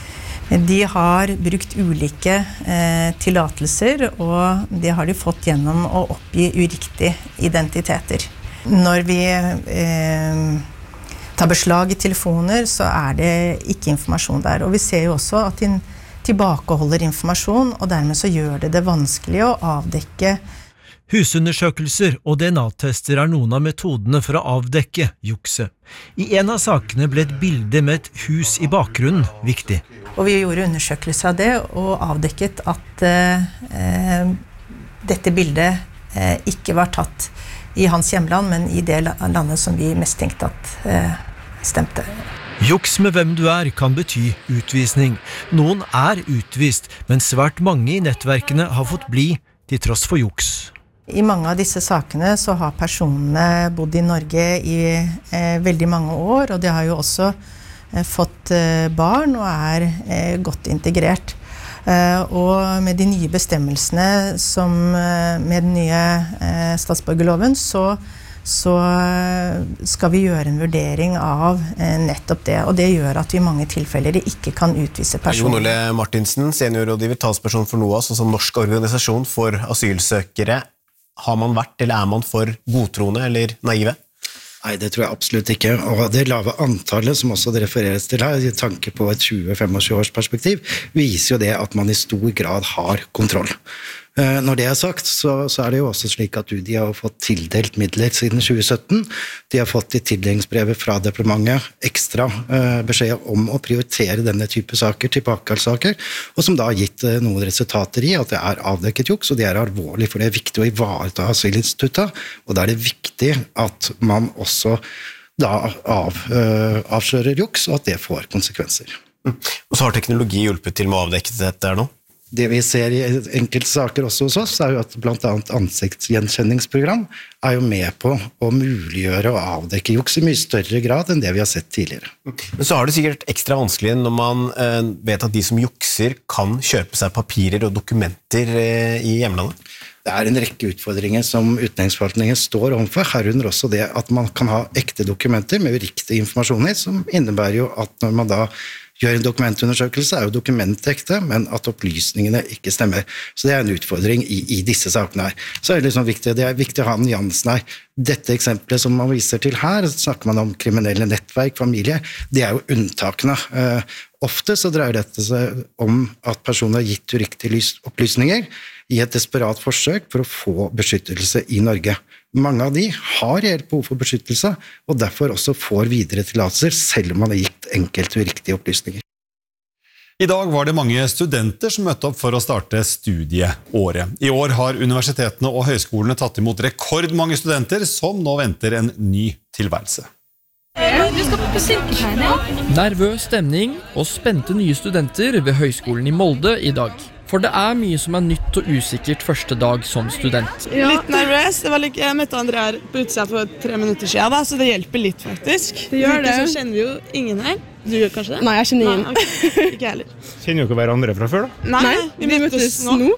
Speaker 17: De har brukt ulike eh, tillatelser, og det har de fått gjennom å oppgi uriktige identiteter. Når vi eh, tar beslag i telefoner, så er det ikke informasjon der. Og vi ser jo også at de tilbakeholder informasjon, og dermed så gjør det det vanskelig å avdekke.
Speaker 15: Husundersøkelser og D N A-tester er noen av metodene for å avdekke jukse. I en av sakene ble et bilde med et hus i bakgrunnen viktig.
Speaker 17: Og vi gjorde undersøkelser av det, og avdekket at eh, dette bildet eh, ikke var tatt i hans hjemland, men i det landet som vi mest tenkte at eh, stemte.
Speaker 15: Juks med hvem du er kan bety utvisning. Noen er utvist, men svært mange i nettverkene har fått bli til tross for juks.
Speaker 17: I mange av disse sakene så har personene bodd i Norge i eh, veldig mange år, og de har jo også eh, fått eh, barn og er eh, godt integrert. Uh, og med de nye bestemmelsene som uh, med den nye uh, statsborgerloven, så, så skal vi gjøre en vurdering av uh, nettopp det. Og det gjør at vi i mange tilfeller ikke kan utvise personer.
Speaker 2: Jon Ole Martinsen, seniorrådgiver, talsperson for NOAS, og som norsk organisasjon for asylsøkere. Har man vært, eller er man for godtroende eller naive?
Speaker 18: Nei, det tror jeg absolutt ikke. Og det lave antallet som også det refereres til her, i tanke på et tjue til femogtjue års perspektiv, viser jo det at man i stor grad har kontroll. Når det er sagt, så, så er det jo også slik at U D I har fått tildelt midler siden tjue sytten. De har fått i tildelingsbrevet fra departementet ekstra uh, beskjed om å prioritere denne type saker, tilbakekallssaker, og som da har gitt uh, noen resultater i at det er avdekket juks, og det er alvorlig, for det er viktig å ivareta asylinstituttet, og da er det viktig at man også da av, uh, avslører juks, og at det får konsekvenser.
Speaker 2: Mm. Og så har teknologi hjulpet til med å avdekke dette her nå?
Speaker 18: Det vi ser i enkelte saker også hos oss, er jo at blant annet ansiktsgjenkjenningsprogram er jo med på å muliggjøre og avdekke juks i mye større grad enn det vi har sett tidligere.
Speaker 2: Men så har det sikkert ekstra vanskelig når man eh, vet at de som jukser kan kjøpe seg papirer og dokumenter eh, i hjemlandet.
Speaker 18: Det er en rekke utfordringer som utlendingsforvaltningen står overfor, herunder også det at man kan ha ekte dokumenter med riktig informasjon i, som innebærer jo at når man da gjør en dokumentundersøkelse, er jo dokumentet ekte, men at opplysningene ikke stemmer. Så det er en utfordring i, i disse sakene her. Så er det liksom viktig, det er viktig å ha nyansen her. Dette eksempelet som man viser til her, snakker man om kriminelle nettverk, familie, det er jo unntakene. Uh, ofte så dreier dette seg om at personer har gitt uriktige opplysninger i et desperat forsøk for å få beskyttelse i Norge. Mange av de har reelt behov for beskyttelse, og derfor også får videre tillatelser, selv om man har gitt enkelte uriktige opplysninger.
Speaker 9: I dag var det mange studenter som møtte opp for å starte studieåret. I år har universitetene og høyskolene tatt imot rekordmange studenter som nå venter en ny tilværelse.
Speaker 1: Du skal på sykepleier. Nervøs stemning og spente nye studenter ved Høgskolen i Molde i dag. For det er mye som er nytt og usikkert første dag som student.
Speaker 19: Ja. Litt nervøs. Det var like, jeg møtte André her på utsida for tre minutter siden, da, så det hjelper litt faktisk. Det gjør det. Så kjenner vi jo ingen her. Du gjør kanskje det? Nei, jeg kjenner ingen. Nei, okay. Ikke heller.
Speaker 20: Kjenner jo ikke hverandre fra før da?
Speaker 19: Nei, Nei vi, vi møttes nå. nå.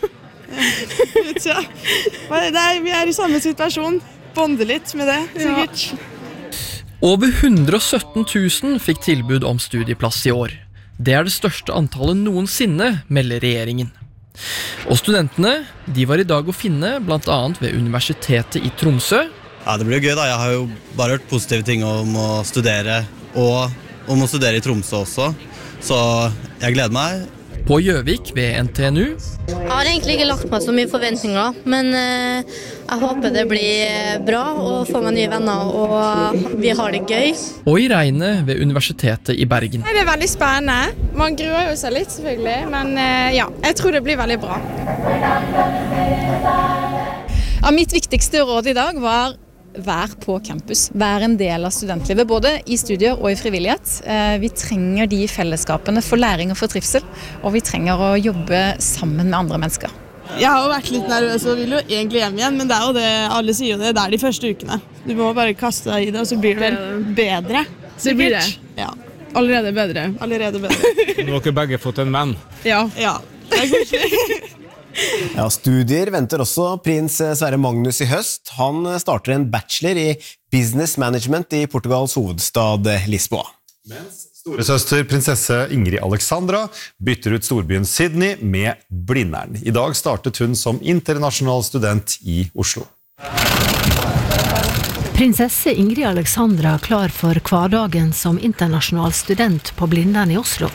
Speaker 19: ja. det er, vi er i samme situasjon. Bonde litt med det, sikkert.
Speaker 1: Ja. Over hundre og sytten tusen fikk tilbud om studieplass i år. Det er det største antallet noensinne, melder regjeringen. Og studentene, de var i dag å finne, blant annet ved Universitetet i Tromsø.
Speaker 21: Ja, det blir jo gøy da. Jeg har jo bare hørt positive ting om å studere, og om å studere i Tromsø også. Så jeg gleder meg.
Speaker 1: På Gjøvik ved N T N U.
Speaker 22: Jeg har egentlig ikke lagt meg så mye forventninger, men eh, jeg håper det blir bra og får meg nye venner, og vi har det gøy.
Speaker 1: Og i regnet ved Universitetet i Bergen.
Speaker 19: Det er veldig spennende. Man gruer jo seg litt selvfølgelig, men eh, ja, jeg tror det blir veldig bra.
Speaker 23: Ja, mitt viktigste råd i dag var vær på campus, vær en del av studentlivet, både i studier og i frivillighet. Vi trenger de fellesskapene for læring og for trivsel, og vi trenger å jobbe sammen med andre mennesker.
Speaker 19: Jeg har jo vært litt nervøs og vil jo egentlig hjem igjen, men det er jo det, alle sier jo det, det er de første ukene. Du må bare kaste deg i det, og så blir det vel bedre.
Speaker 23: Så blir det?
Speaker 19: Ja.
Speaker 23: Allerede bedre.
Speaker 19: Allerede bedre.
Speaker 20: Nå har ikke begge fått en venn.
Speaker 19: Ja, ja. Det er koselig.
Speaker 2: Ja, studier venter også prins Sverre Magnus i høst. Han starter en bachelor i business management i Portugals hovedstad Lisboa.
Speaker 9: Mens storesøster prinsesse Ingrid Alexandra bytter ut storbyen Sydney med Blindern. I dag startet hun som internasjonal student i Oslo.
Speaker 3: Prinsesse Ingrid Alexandra klar for hverdagen som internasjonal student på Blindern i Oslo.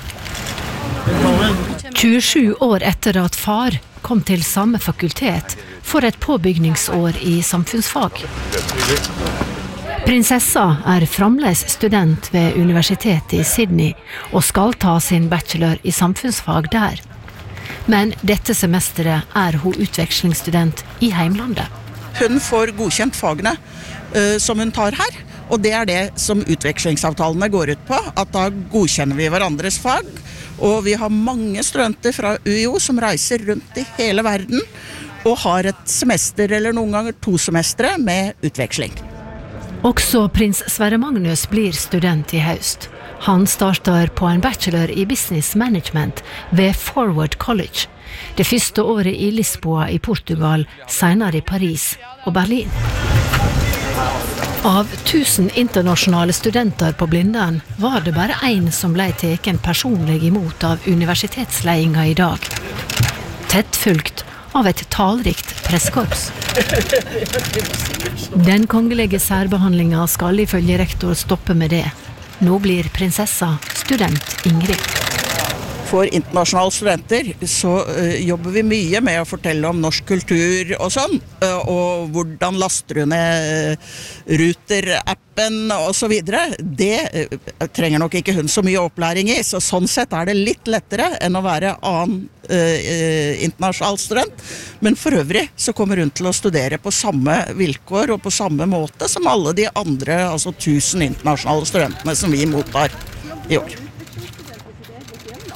Speaker 3: tjuesju år etter at far kom til samme fakultet for et påbygningsår i samfunnsfag. Prinsessa er fremdeles student ved Universitetet i Sydney og skal ta sin bachelor i samfunnsfag der. Men dette semesteret er hun utvekslingsstudent i heimlandet.
Speaker 24: Hun får godkjent fagene uh, som hun tar her, og det er det som utvekslingsavtalene går ut på, at da godkjenner vi hverandres fag. Og vi har mange studenter fra U I O som reiser rundt i hele verden og har et semester eller noen ganger to semestre med utveksling.
Speaker 3: Også prins Sverre Magnus blir student i høst. Han starter på en bachelor i business management ved Forward College. Det første året i Lisboa i Portugal, senere i Paris og Berlin. Av tusen internasjonale studenter på Blindern var det bare en som ble teken personlig imot av universitetsledelsen i dag. Tett fulgt av et talrikt pressekorps. Den kongelige særbehandlingen skal ifølge rektor stoppe med det. Nå blir prinsessa student Ingrid.
Speaker 24: For internasjonale studenter så uh, jobber vi mye med å fortelle om norsk kultur og sånn, uh, og hvordan laster du ned uh, Ruter-appen og så videre. Det uh, trenger nok ikke hun så mye opplæring i, så sånn sett er det litt lettere enn å være annen uh, uh, internasjonal student. Men for øvrig så kommer hun til å studere på samme vilkår og på samme måte som alle de andre, altså tusen internasjonale studentene som vi mottar i år.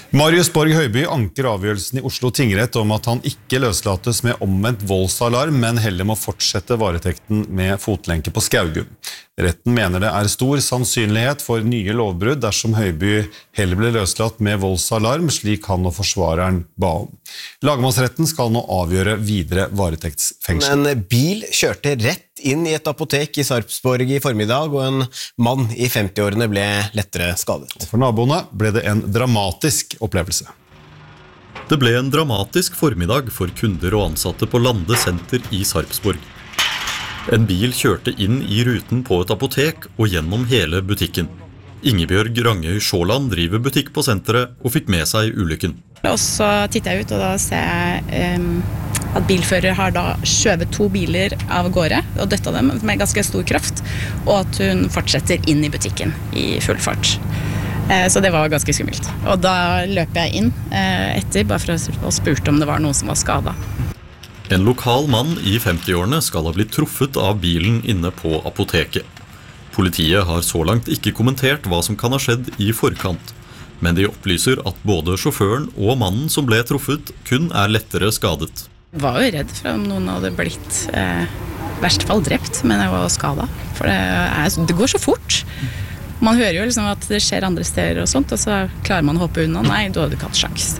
Speaker 9: Marius Borg Høiby anker avgjørelsen i Oslo tingrett om at han ikke løslates med omvendt voldsalarm, men heller må fortsette varetekten med fotlenke på Skaugum. Retten mener det er stor sannsynlighet for nye lovbrudd dersom Høiby heller ble løslatt med voldsalarm, slik han og forsvareren ba om. Lagmannsretten skal nå avgjøre videre varetektsfengsel.
Speaker 2: En bil kjørte rett inn i et apotek i Sarpsborg i formiddag, og en mann i femti-årene ble lettere skadet.
Speaker 9: For naboene ble det en dramatisk opplevelse.
Speaker 4: Det ble en dramatisk formiddag for kunder og ansatte på Lande Senter i Sarpsborg. En bil kjørte inn i ruten på et apotek og gjennom hele butikken. Ingebjørg Rangøy Sjåland driver butikk på senteret og fikk med seg ulykken.
Speaker 23: Og så titter jeg ut, og da ser jeg um, at bilfører har da skjøvet to biler av gårde og døtta dem med ganske stor kraft, og at hun fortsetter inn i butikken i full fart. Uh, så det var ganske skummelt. Og da løper jeg inn uh, etter, bare for å, å spurte om det var noen som var skadet.
Speaker 4: En lokal mann i femti-årene skal ha blitt truffet av bilen inne på apoteket. Politiet har så langt ikke kommentert hva som kan ha skjedd i forkant, men de opplyser at både sjåføren og mannen som ble truffet kun er lettere skadet.
Speaker 23: Jeg var jo redd for om noen hadde blitt eh, i verste fall drept, men jeg var skadet. For det, er, det går så fort. Man hører jo liksom at det skjer andre steder og sånt, og så klarer man å hoppe unna. Nei, du hadde ikke hatt sjans.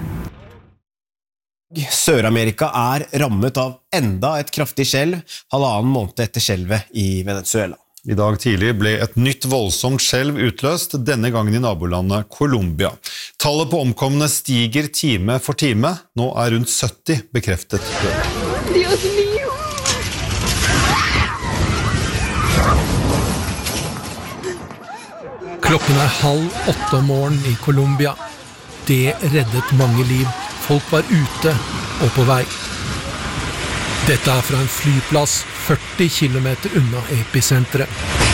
Speaker 2: Sør-Amerika er rammet av enda et kraftig skjelv, halvannen måned etter skjelvet i Venezuela.
Speaker 9: I dag tidlig ble et nytt voldsomt skjelv utløst, denne gangen i nabolandet Colombia. Tallet på omkomne stiger time for time. Nå er rundt sytti bekreftet døde.
Speaker 5: Dios mío!
Speaker 1: Klokken er halv åtte om morgenen i Colombia. Det reddet mange liv. Folk var ute og på vei. Dette er fra en flyplass førti kilometer unna episenteret.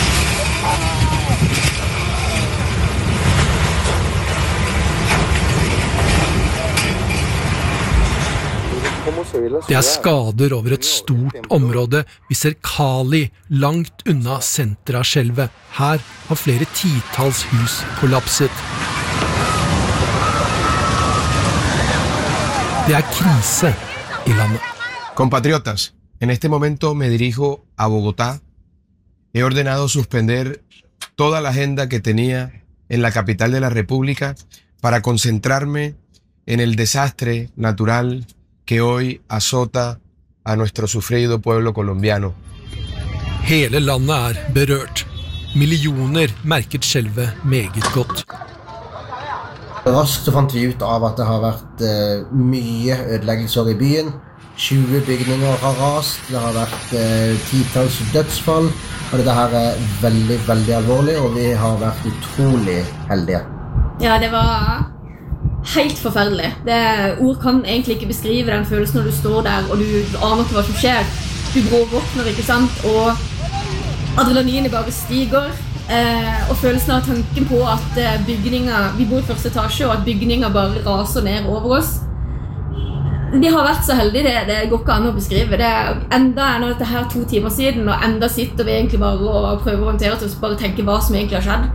Speaker 1: Det er skader over et stort område. Vi ser Cali langt unna senteret av skjelvet. Her har flere titalls hus kollapset. Det er krise i landet.
Speaker 6: Compatriotas, en este momento me dirijo a Bogotá. He ordenado suspender toda la agenda que tenía en la capital de la República para concentrarme en el desastre natural que hoy azota a nuestro sufrido pueblo colombiano.
Speaker 1: Hele landet er berørt. Millioner merket skjelvet meget godt.
Speaker 7: Raskt så fant vi ut av at det har vært uh, mye ødeleggelser i byen. tjue bygninger har rast, det har vært uh, titalls dødsfall, og dette her er veldig, veldig alvorlig, og vi har vært utrolig heldige.
Speaker 8: Ja, det var helt forferdelig. Det, ord kan egentlig ikke beskrive den følelsen når du står der, og du aner ikke hva som skjer. Du bråvåkner, ikke sant, og adrenalinet bare stiger. Eh, og følelsen av tanken på at bygninger, vi bor i første etasje, og at bygninger bare raser ned over oss. De har vært så heldige, det, det går ikke an å beskrive. Det er enda er dette her to timer siden, og enda sitter vi egentlig bare og prøver å orientere oss og bare tenke hva som egentlig har skjedd.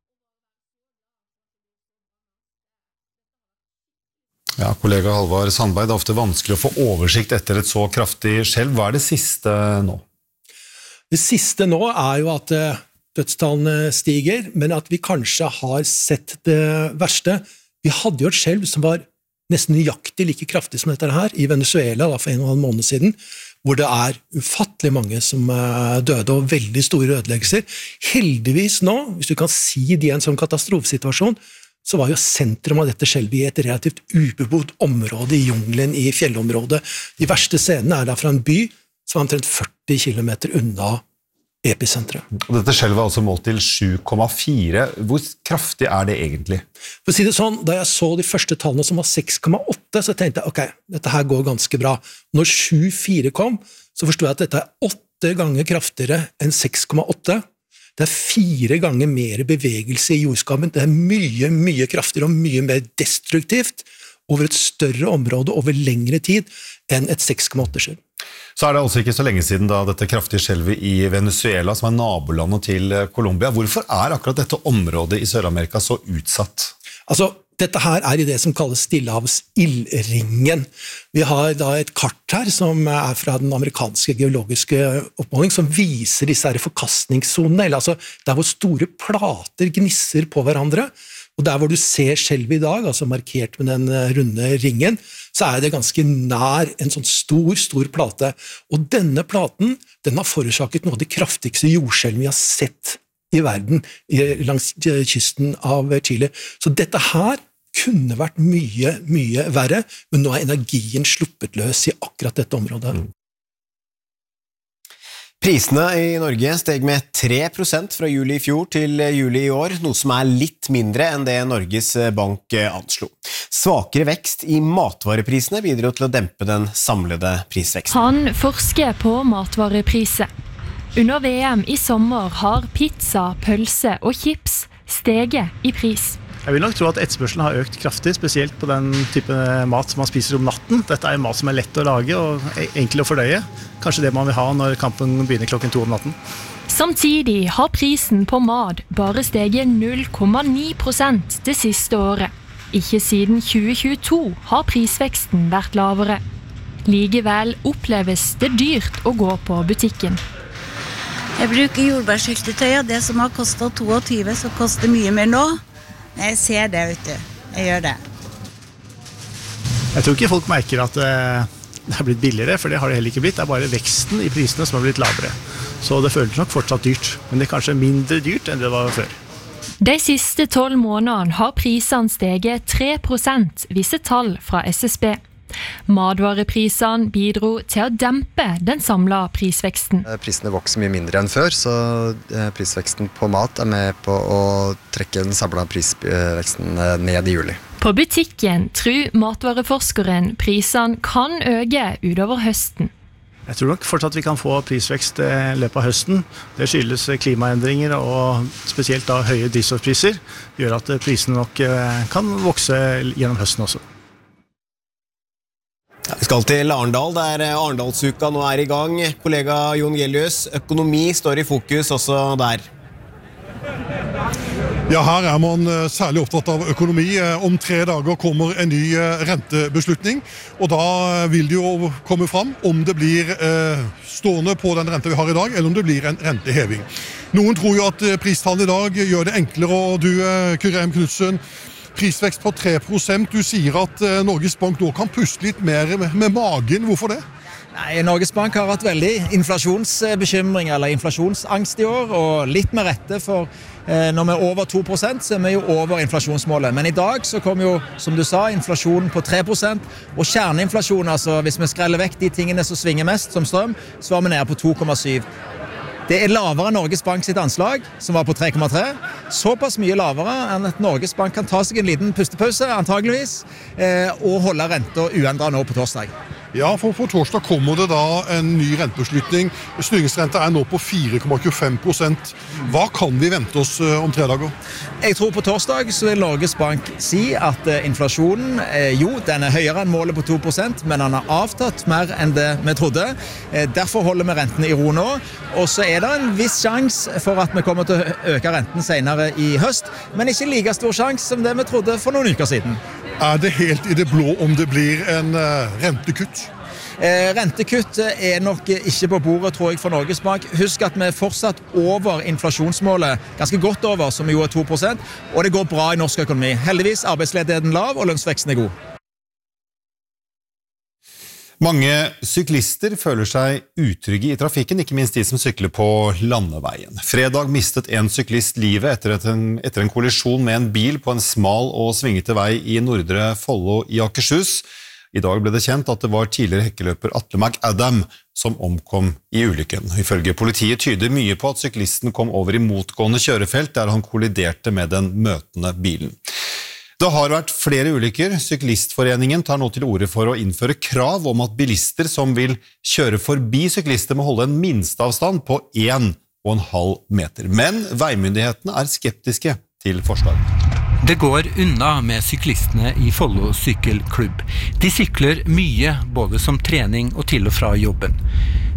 Speaker 9: Ja, kollega Halvard Sandberg, det er ofte vanskelig å få oversikt etter et så kraftig skjelv. Hva er det siste nå?
Speaker 10: Det siste nå er jo at dødstallene stiger, men at vi kanskje har sett det verste. Vi hadde jo et skjelv som var nesten nøyaktig like kraftig som dette her, i Venezuela da, for en og en halv måned siden, hvor det er ufattelig mange som døde, og veldig store ødeleggelser. Heldigvis nå, hvis du kan si det i en sånn katastrofesituasjon, så var jo sentrum av dette skjelvet i et relativt ubebodd område i jungelen, i fjellområdet. De verste scenene er da fra en by som er omtrent førti kilometer unna episenteret.
Speaker 9: Og dette skjelvet er altså målt til sju komma fire. Hvor kraftig er det egentlig?
Speaker 10: For å si det sånn, da jeg så de første tallene som var seks komma åtte, så tenkte jeg, ok, dette her går ganske bra. Når sju komma fire kom, så forstod jeg at dette er åtte ganger kraftigere enn seks komma åtte. Det er fire ganger mer bevegelse i jordskammen. Det er mye, mye kraftigere og mye mer destruktivt over et større område over lengre tid enn et seks komma åtte-skjelv.
Speaker 9: Så er det altså ikke så lenge siden da dette kraftige skjelvet i Venezuela, som er nabolandet til Colombia. Hvorfor er akkurat dette området i Sør-Amerika så utsatt?
Speaker 10: Altså, Dette her er i det som kalles Stillehavs-ildringen. Vi har da et kart her som er fra den amerikanske geologiske oppmåling, som viser disse her forkastningssonene, eller altså der hvor store plater gnisser på hverandre, og der hvor du ser selv i dag, altså markert med den runde ringen, så er det ganske nær en sånn stor, stor plate. Og denne platen, den har forårsaket noe av de kraftigste jordskjelvene vi har sett i verden, langs kysten av Chile. Så dette her kunne vært mye, mye verre, men nå er energien sluppet løs i akkurat dette området.
Speaker 2: Prisene i Norge steg med tre prosent fra juli i fjor til juli i år, noe som er litt mindre enn det Norges Bank anslo. Svakere vekst i matvareprisene bidro til å dempe den samlede prisveksten.
Speaker 3: Han forsker på matvarepriser. Under V M i sommer har pizza, pølse og chips steget i pris.
Speaker 5: Jeg vil nok tro at etterspørselen har økt kraftig, spesielt på den type mat som man spiser om natten. Dette er mat som er lett å lage og enkel å fordøye. Kanskje det man vil ha når kampen begynner klokken to om natten.
Speaker 3: Samtidig har prisen på mat bare steget null komma ni prosent det siste året. Ikke siden tjue tjueto har prisveksten vært lavere. Likevel oppleves det dyrt å gå på butikken.
Speaker 11: Jeg bruker jordbærsyltetøy, og det som har kostet tjueto, så koster mye mer nå. Jeg ser det, vet du. Jeg gjør det.
Speaker 5: Jeg tror ikke folk merker at det har blitt billigere, for det har det heller ikke blitt. Det er bare veksten i prisene som har blitt lavere. Så det føles nok fortsatt dyrt, men det er kanskje mindre dyrt enn det var før.
Speaker 3: De siste tolv månedene har prisene steget tre prosent, viser tall fra S S B. Matvareprisene bidro til å dempe den samlede prisveksten.
Speaker 12: Prisene vokser mye mindre enn før, så prisveksten på mat er med på å trekke den samlede prisveksten ned i juli.
Speaker 3: På butikken tror matvareforskeren prisene kan øke utover høsten.
Speaker 5: Jeg tror nok fortsatt vi kan få prisvekst i løpet av høsten. Det skyldes klimaendringer og spesielt da høye drivstoffpriser, gjør at prisene nok kan vokse gjennom høsten også.
Speaker 2: Vi skal til Arendal, der Arendalsuka nå er i gang. Kollega Jon Gelius, økonomi står i fokus også der.
Speaker 13: Ja, her er man særlig opptatt av økonomi. Om tre dager kommer en ny rentebeslutning, og da vil det jo komme fram om det blir stående på den rente vi har i dag, eller om det blir en renteheving. Noen tror jo at pristallene i dag gjør det enklere, og du, Kurem Knudsen, prisvekst på tre prosent. Du sier at Norges Bank nå kan puste litt mer med magen. Hvorfor det?
Speaker 25: Nei, Norges Bank har hatt veldig inflasjonsbekymring eller inflasjonsangst i år, og litt med rette, for eh, når vi er over to prosent, så er vi jo over inflasjonsmålet. Men i dag så kom jo, som du sa, inflasjonen på tre prosent, og kjerneinflasjon, altså hvis vi skreller vekk de tingene som svinger mest, som strøm, så var vi nede på to komma syv. Det er lavere enn Norges Bank sitt anslag, som var på tre komma tre. Såpass mye lavere enn at Norges Bank kan ta seg en liten pustepause, antageligvis, eh, og holde renta uendret nå på torsdag.
Speaker 13: Ja, for på torsdag kommer det da en ny rentebeslutning. Styringsrenta er nå på fire komma tjuefem prosent. Hva kan vi vente oss om tre dager?
Speaker 25: Jeg tror på torsdag så vil Norges Bank si at inflasjonen, jo, den er høyere enn målet på to prosent, men den har avtatt mer enn det vi trodde. Derfor holder vi rentene i ro nå. Og så er det en viss sjanse for at vi kommer til å øke renten senere i høst, men ikke like stor sjanse som det vi trodde for noen uker siden.
Speaker 13: Er det helt i det blå om det blir en uh, rentekutt?
Speaker 25: Eh, rentekutt er nok ikke på bordet, tror jeg, for Norges Bank. Husk at vi er fortsatt over inflasjonsmålet, ganske godt over, som jo er to prosent, og det går bra i norsk økonomi. Heldigvis arbeidsledigheten lav, og lønnsveksten er god.
Speaker 9: Mange syklister føler seg utrygge i trafikken, ikke minst de som sykler på landeveien. Fredag mistet en syklist livet etter, en, etter en kollisjon med en bil på en smal og svingete vei i Nordre Follo i Akershus. I dag ble det kjent at det var tidligere hekkeløper Atle McAdam som omkom i ulykken. Ifølge politiet tyder mye på at syklisten kom over i motgående kjørefelt der han kolliderte med den møtende bilen. Det har vært flere ulykker. Syklistforeningen tar nå til orde for å innføre krav om at bilister som vil kjøre forbi syklister må holde en minsteavstand på en og en halv meter. Men veimyndighetene er skeptiske til forslaget.
Speaker 26: Det går unna med syklistene i Follo sykkelklubb. De sykler mye, både som trening og til og fra jobben.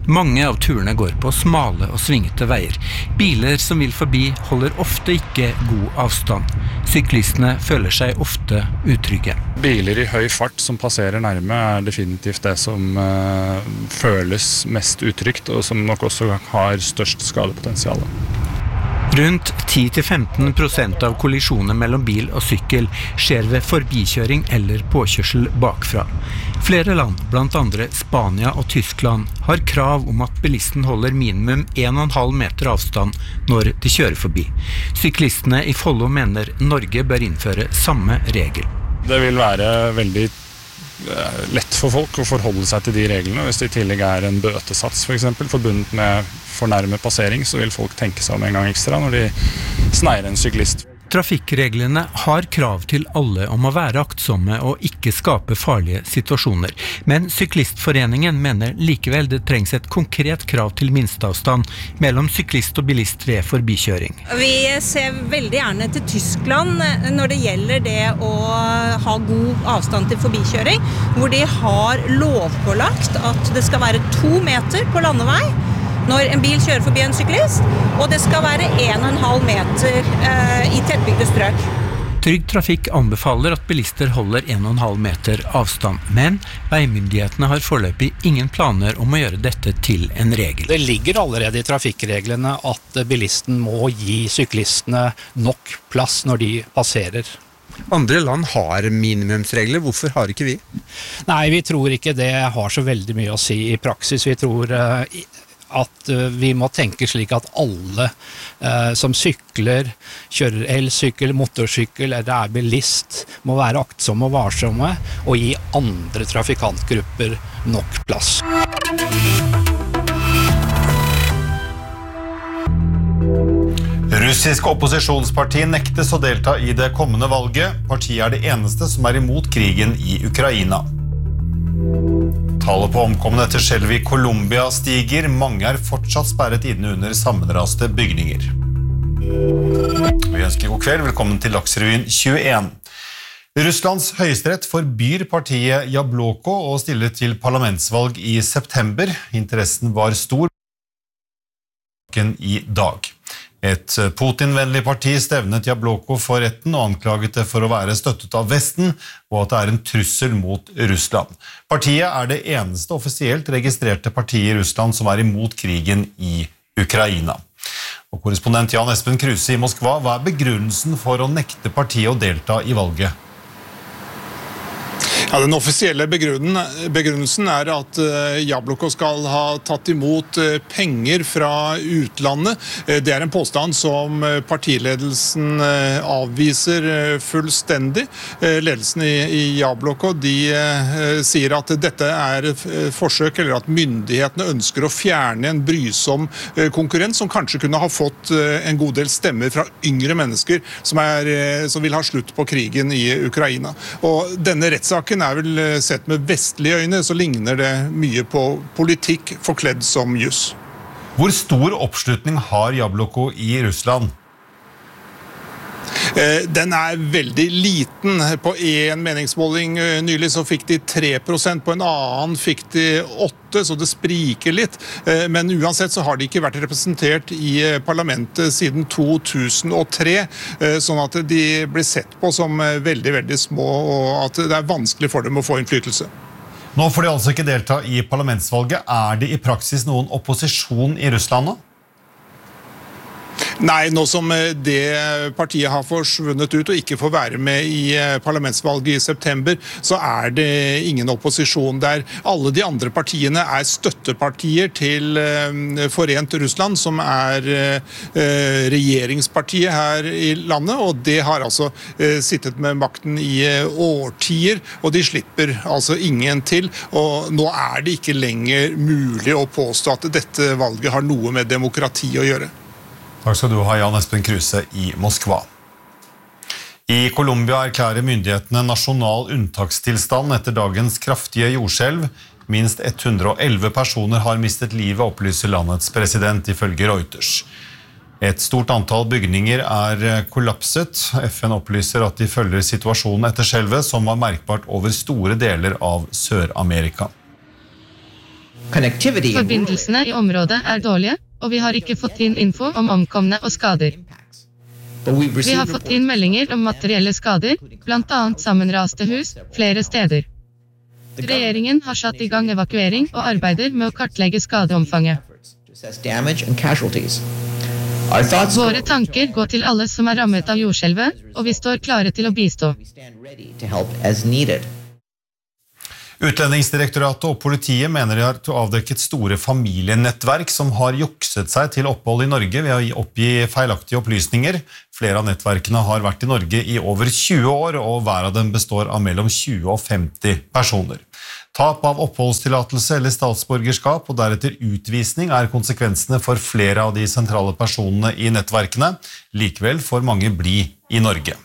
Speaker 26: Mange av turene går på smale og svingete veier. Biler som vil forbi holder ofte ikke god avstand. Syklistene føler seg ofte utrygge.
Speaker 14: Biler i høy fart som passerer nærme er definitivt det som uh, føles mest utrygt, og som nok også har størst skadepotensial.
Speaker 26: Rundt ti til femten prosent av kollisjoner mellom bil og sykkel skjer ved forbikjøring eller påkjørsel bakfra. Flere land, blant andre Spania og Tyskland, har krav om at bilisten holder minimum en og en halv meter avstand når de kjører forbi. Syklistene i Follo mener Norge bør innføre samme regel.
Speaker 14: Det vil være veldig lett for folk å forholde seg til de reglene. Hvis det i tillegg er en bøtesats for eksempel, forbundet med fornærmet passering, så vil folk tenke seg om en gang ekstra når de sneier en syklist.
Speaker 26: Trafikkreglene har krav til alle om å være aktsomme og ikke skape farlige situasjoner. Men Syklistforeningen mener likevel det trengs et konkret krav til minsteavstand mellom syklist og bilist ved forbikjøring.
Speaker 15: Vi ser veldig gjerne til Tyskland når det gjelder det å ha god avstand til forbikjøring, hvor de har lovpålagt at det skal være to meter på landevei når en bil kjører forbi en syklist, og det skal være en og en halv meter eh, i tettbygde strøk.
Speaker 26: Trygg Trafikk anbefaler at bilister holder en og en halv meter avstand, men veimyndighetene har foreløpig ingen planer om å gjøre dette til en regel.
Speaker 16: Det ligger allerede i trafikkreglene at bilisten må gi syklistene nok plass når de passerer.
Speaker 17: Andre land har minimumsregler, hvorfor har ikke vi?
Speaker 16: Nei, vi tror ikke det har så veldig mye å si i praksis. Vi tror uh, at uh, vi må tenke slik at alle uh, som sykler, kjører elsykkel, motorsykkel eller er bilist, må være aktsomme og varsomme og gi andre trafikantgrupper nok plass.
Speaker 9: Russisk opposisjonsparti nektes å delta i det kommende valget. Partiet er det eneste som er imot krigen i Ukraina. Tallet på omkomne etter skjelvet i Colombia stiger. Mange er fortsatt sperret inne under sammenraste bygninger. Vi ønsker god kveld. Velkommen til Dagsrevyen tjueen. Russlands høyesterett forbyr partiet Jabloko å stille til parlamentsvalg i september. Interessen var stor i dag. Et Putin-vennlig parti stevnet Jabloko for retten og anklaget det for å være støttet av Vesten og at det er en trussel mot Russland. Partiet er det eneste offisielt registrerte partiet i Russland som er imot krigen i Ukraina. Og korrespondent Jan Espen Kruse i Moskva, hva er begrunnelsen for å nekte partiet å delta i valget?
Speaker 18: Ja, den offisielle begrunnelsen er at Jabloko skal ha tatt imot penger fra utlandet. Det er en påstand som partiledelsen avviser fullstendig. Ledelsen i Jabloko de sier at dette er forsøk, eller at myndighetene ønsker å fjerne en brysom konkurrent som kanskje kunne ha fått en god del stemmer fra yngre mennesker som, er, som vil ha slutt på krigen i Ukraina. Og denne rettssaken er vel sett med vestlige øyne, så ligner det mye på politikk forkledd som juss.
Speaker 9: Hvor stor oppslutning har Jabloko i Russland?
Speaker 18: Den er veldig liten. På en meningsmåling nylig så fikk de tre prosent, på en annen fikk de åtte, så det spriker litt. Men uansett så har de ikke vært representert i parlamentet siden to tusen og tre, sånn at de blir sett på som veldig, veldig små, og at det er vanskelig for dem å få innflytelse.
Speaker 9: Nå får de altså ikke delta i parlamentsvalget. Er det i praksis noen opposisjon i Russland nå?
Speaker 18: Nei, nå som det partiet har forsvunnet ut og ikke får være med i parlamentsvalget i september, så er det ingen opposisjon der. Alle de andre partiene er støttepartier til Forent Russland, som er regjeringspartiet her i landet, og det har altså sittet med makten i årtier, og de slipper altså ingen til, og nå er det ikke lenger mulig å påstå at dette valget har noe med demokrati å gjøre.
Speaker 9: Takk skal du ha, Jan Espen Kruse i Moskva. I Colombia erklærer myndighetene nasjonal unntakstilstand etter dagens kraftige jordskjelv. Minst hundre og elleve personer har mistet livet, opplyser landets president ifølge Reuters. Et stort antall bygninger er kollapset. F N opplyser at de følger situasjonen etter skjelvet, som var merkbart over store deler av Sør-Amerika.
Speaker 4: Forbindelsene i området er dårlige, og vi har ikke fått inn info om omkomne og skader. Vi har fått inn meldinger om materielle skader, blant annet sammenraste hus, flere steder. Regjeringen har satt i gang evakuering og arbeider med å kartlegge skadeomfanget. Våre tanker går til alle som er rammet av jordskjelvet, og vi står klare til å bistå.
Speaker 9: Utlendingsdirektoratet og politiet mener de har avdekket store familienettverk som har jukset seg til opphold i Norge ved å oppgi feilaktige opplysninger. Flere av nettverkene har vært i Norge i over tjue år, og hver av dem består av mellom tjue og femti personer. Tap av oppholdstillatelse eller statsborgerskap og deretter utvisning er konsekvensene for flere av de sentrale personene i nettverkene. Likevel får mange bli i Norge.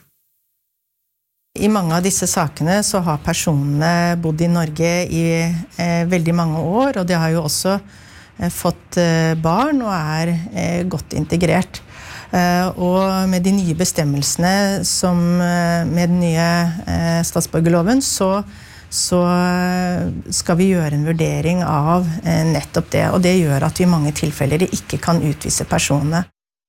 Speaker 19: I mange av disse sakene så har personene bodd i Norge i eh, veldig mange år, og de har jo også eh, fått eh, barn og er eh, godt integrert. Eh, og med de nye bestemmelsene som eh, med den nye eh, statsborgerloven, så, så skal vi gjøre en vurdering av eh, nettopp det, og det gjør at vi i mange tilfeller ikke kan utvise personene.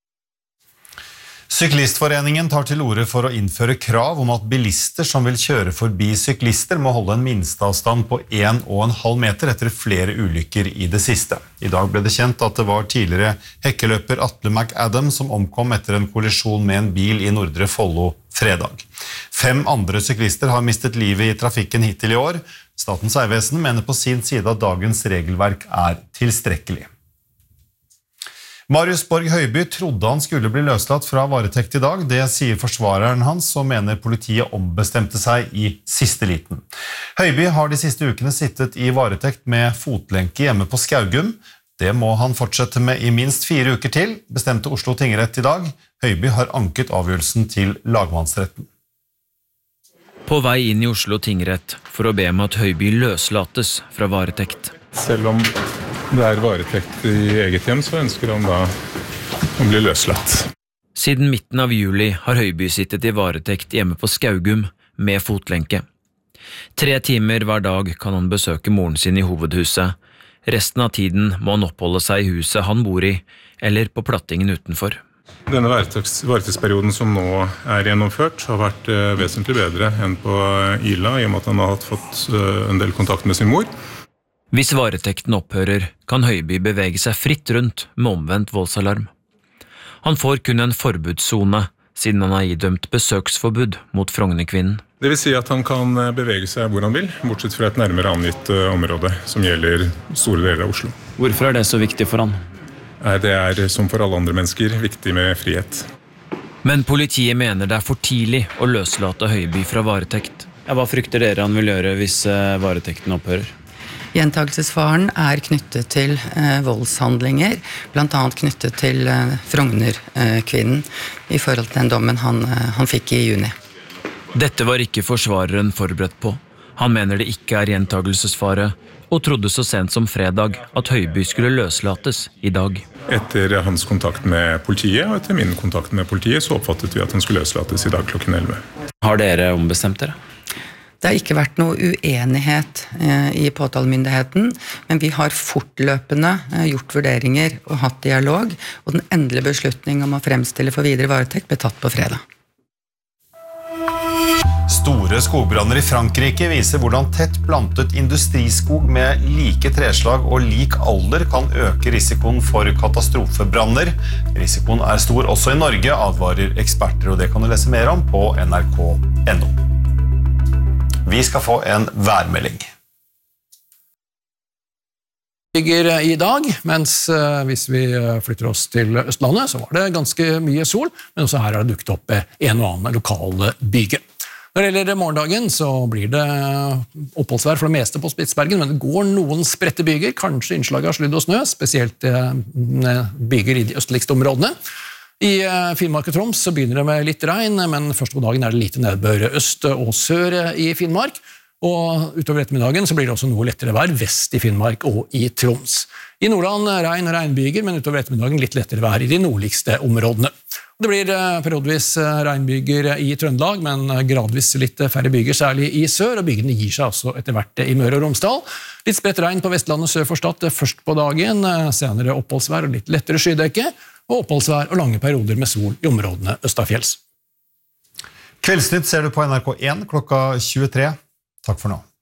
Speaker 9: Syklistforeningen tar til orde for å innføre krav om at bilister som vil kjøre forbi syklister må holde en minsteavstand på en og en halv meter etter flere ulykker i det siste. I dag ble det kjent at det var tidligere hekkeløper Atle McAdam som omkom etter en kollisjon med en bil i Nordre Follo fredag. Fem andre syklister har mistet livet i trafikken hittil i år. Statens vegvesen mener på sin side at dagens regelverk er tilstrekkelig. Marius Borg Høiby trodde han skulle bli løslatt fra varetekt i dag. Det sier forsvareren hans, og mener politiet ombestemte seg i siste liten. Høiby har de siste ukene sittet i varetekt med fotlenke hjemme på Skaugum. Det må han fortsette med i minst fire uker til, bestemte Oslo tingrett i dag. Høiby har anket avgjørelsen til lagmannsretten.
Speaker 20: På vei inn i Oslo tingrett for å be om at Høiby løslates fra varetekt.
Speaker 14: Selv om det er varetekt i eget hjem, så ønsker han da å bli løslatt.
Speaker 20: Siden midten av juli har Høiby sittet i varetekt hjemme på Skaugum med fotlenke. Tre timer hver dag kan han besøke moren sin i hovedhuset. Resten av tiden må han oppholde seg i huset han bor i, eller på plattingen utenfor.
Speaker 14: Denne varetektsperioden som nå er gjennomført har vært vesentlig bedre enn på Ila, i og med at han har fått en del kontakt med sin mor.
Speaker 20: Hvis varetekten opphører, kan Høiby bevege seg fritt rundt med omvendt voldsalarm. Han får kun en forbudszone, siden han har idømt besøksforbud mot Frognerkvinnen.
Speaker 14: Det vil si at han kan bevege seg hvor han vil, bortsett fra et nærmere angitt område som gjelder store deler av Oslo.
Speaker 20: Hvorfor er det så viktig for han?
Speaker 14: Det er, som for alle andre mennesker, viktig med frihet.
Speaker 20: Men politiet mener det er for tidlig å løslate Høiby fra varetekt. Ja, hva frykter dere han vil gjøre hvis varetekten opphører?
Speaker 21: Gjentagelsesfaren er knyttet til eh, voldshandlinger, blant annet knyttet til eh, Frognerkvinnen eh, i forhold til den dommen han, eh, han fikk i juni.
Speaker 20: Dette var ikke forsvareren forberedt på. Han mener det ikke er gjentagelsesfare, og trodde så sent som fredag at Høiby skulle løslates i dag.
Speaker 14: Etter hans kontakt med politiet, og etter min kontakt med politiet, så oppfattet vi at han skulle løslates i dag klokken elleve.
Speaker 20: Har dere ombestemt dere?
Speaker 21: Det har ikke vært noe uenighet eh, i påtalemyndigheten, men vi har fortløpende eh, gjort vurderinger og hatt dialog, og den endelige beslutning om å fremstille for videre varetekt ble tatt på fredag.
Speaker 9: Store skogbranner i Frankrike viser hvordan tett plantet industriskog med like treslag og lik alder kan øke risikoen for katastrofebranner. Risikoen er stor også i Norge, advarer eksperter, og det kan du lese mer om på N R K punktum N O. Vi skal få en værmelding.
Speaker 22: I dag, mens hvis vi flytter oss til Østlandet, så var det ganske mye sol, men også her har det dukket opp en og annen lokal byge. Når det gjelder morgendagen, så blir det oppholdsvær for det meste på Spitsbergen, men det går noen spredte byger, kanskje innslag av sludd og snø, spesielt byger i de østligste områdene. I Finnmark og Troms så begynner det med litt regn, men først på dagen er det lite nedbør øst og sør i Finnmark, og utover ettermiddagen så blir det også noe lettere vær vest i Finnmark og i Troms. I Nordland regn og regnbyger, men utover ettermiddagen litt lettere vær i de nordligste områdene. Det blir periodvis regnbyger i Trøndelag, men gradvis litt færre byger, særlig i sør, og bygene gir seg også etter hvert i Møre og Romsdal. Litt spredt regn på Vestlandet sør for Stad først på dagen, senere oppholdsvær og litt lettere skydekke, og oppholdsvær og lange perioder med sol i områdene østafjells.
Speaker 9: Kveldsnytt ser du på N R K en klokka tjuetre. Takk for nå.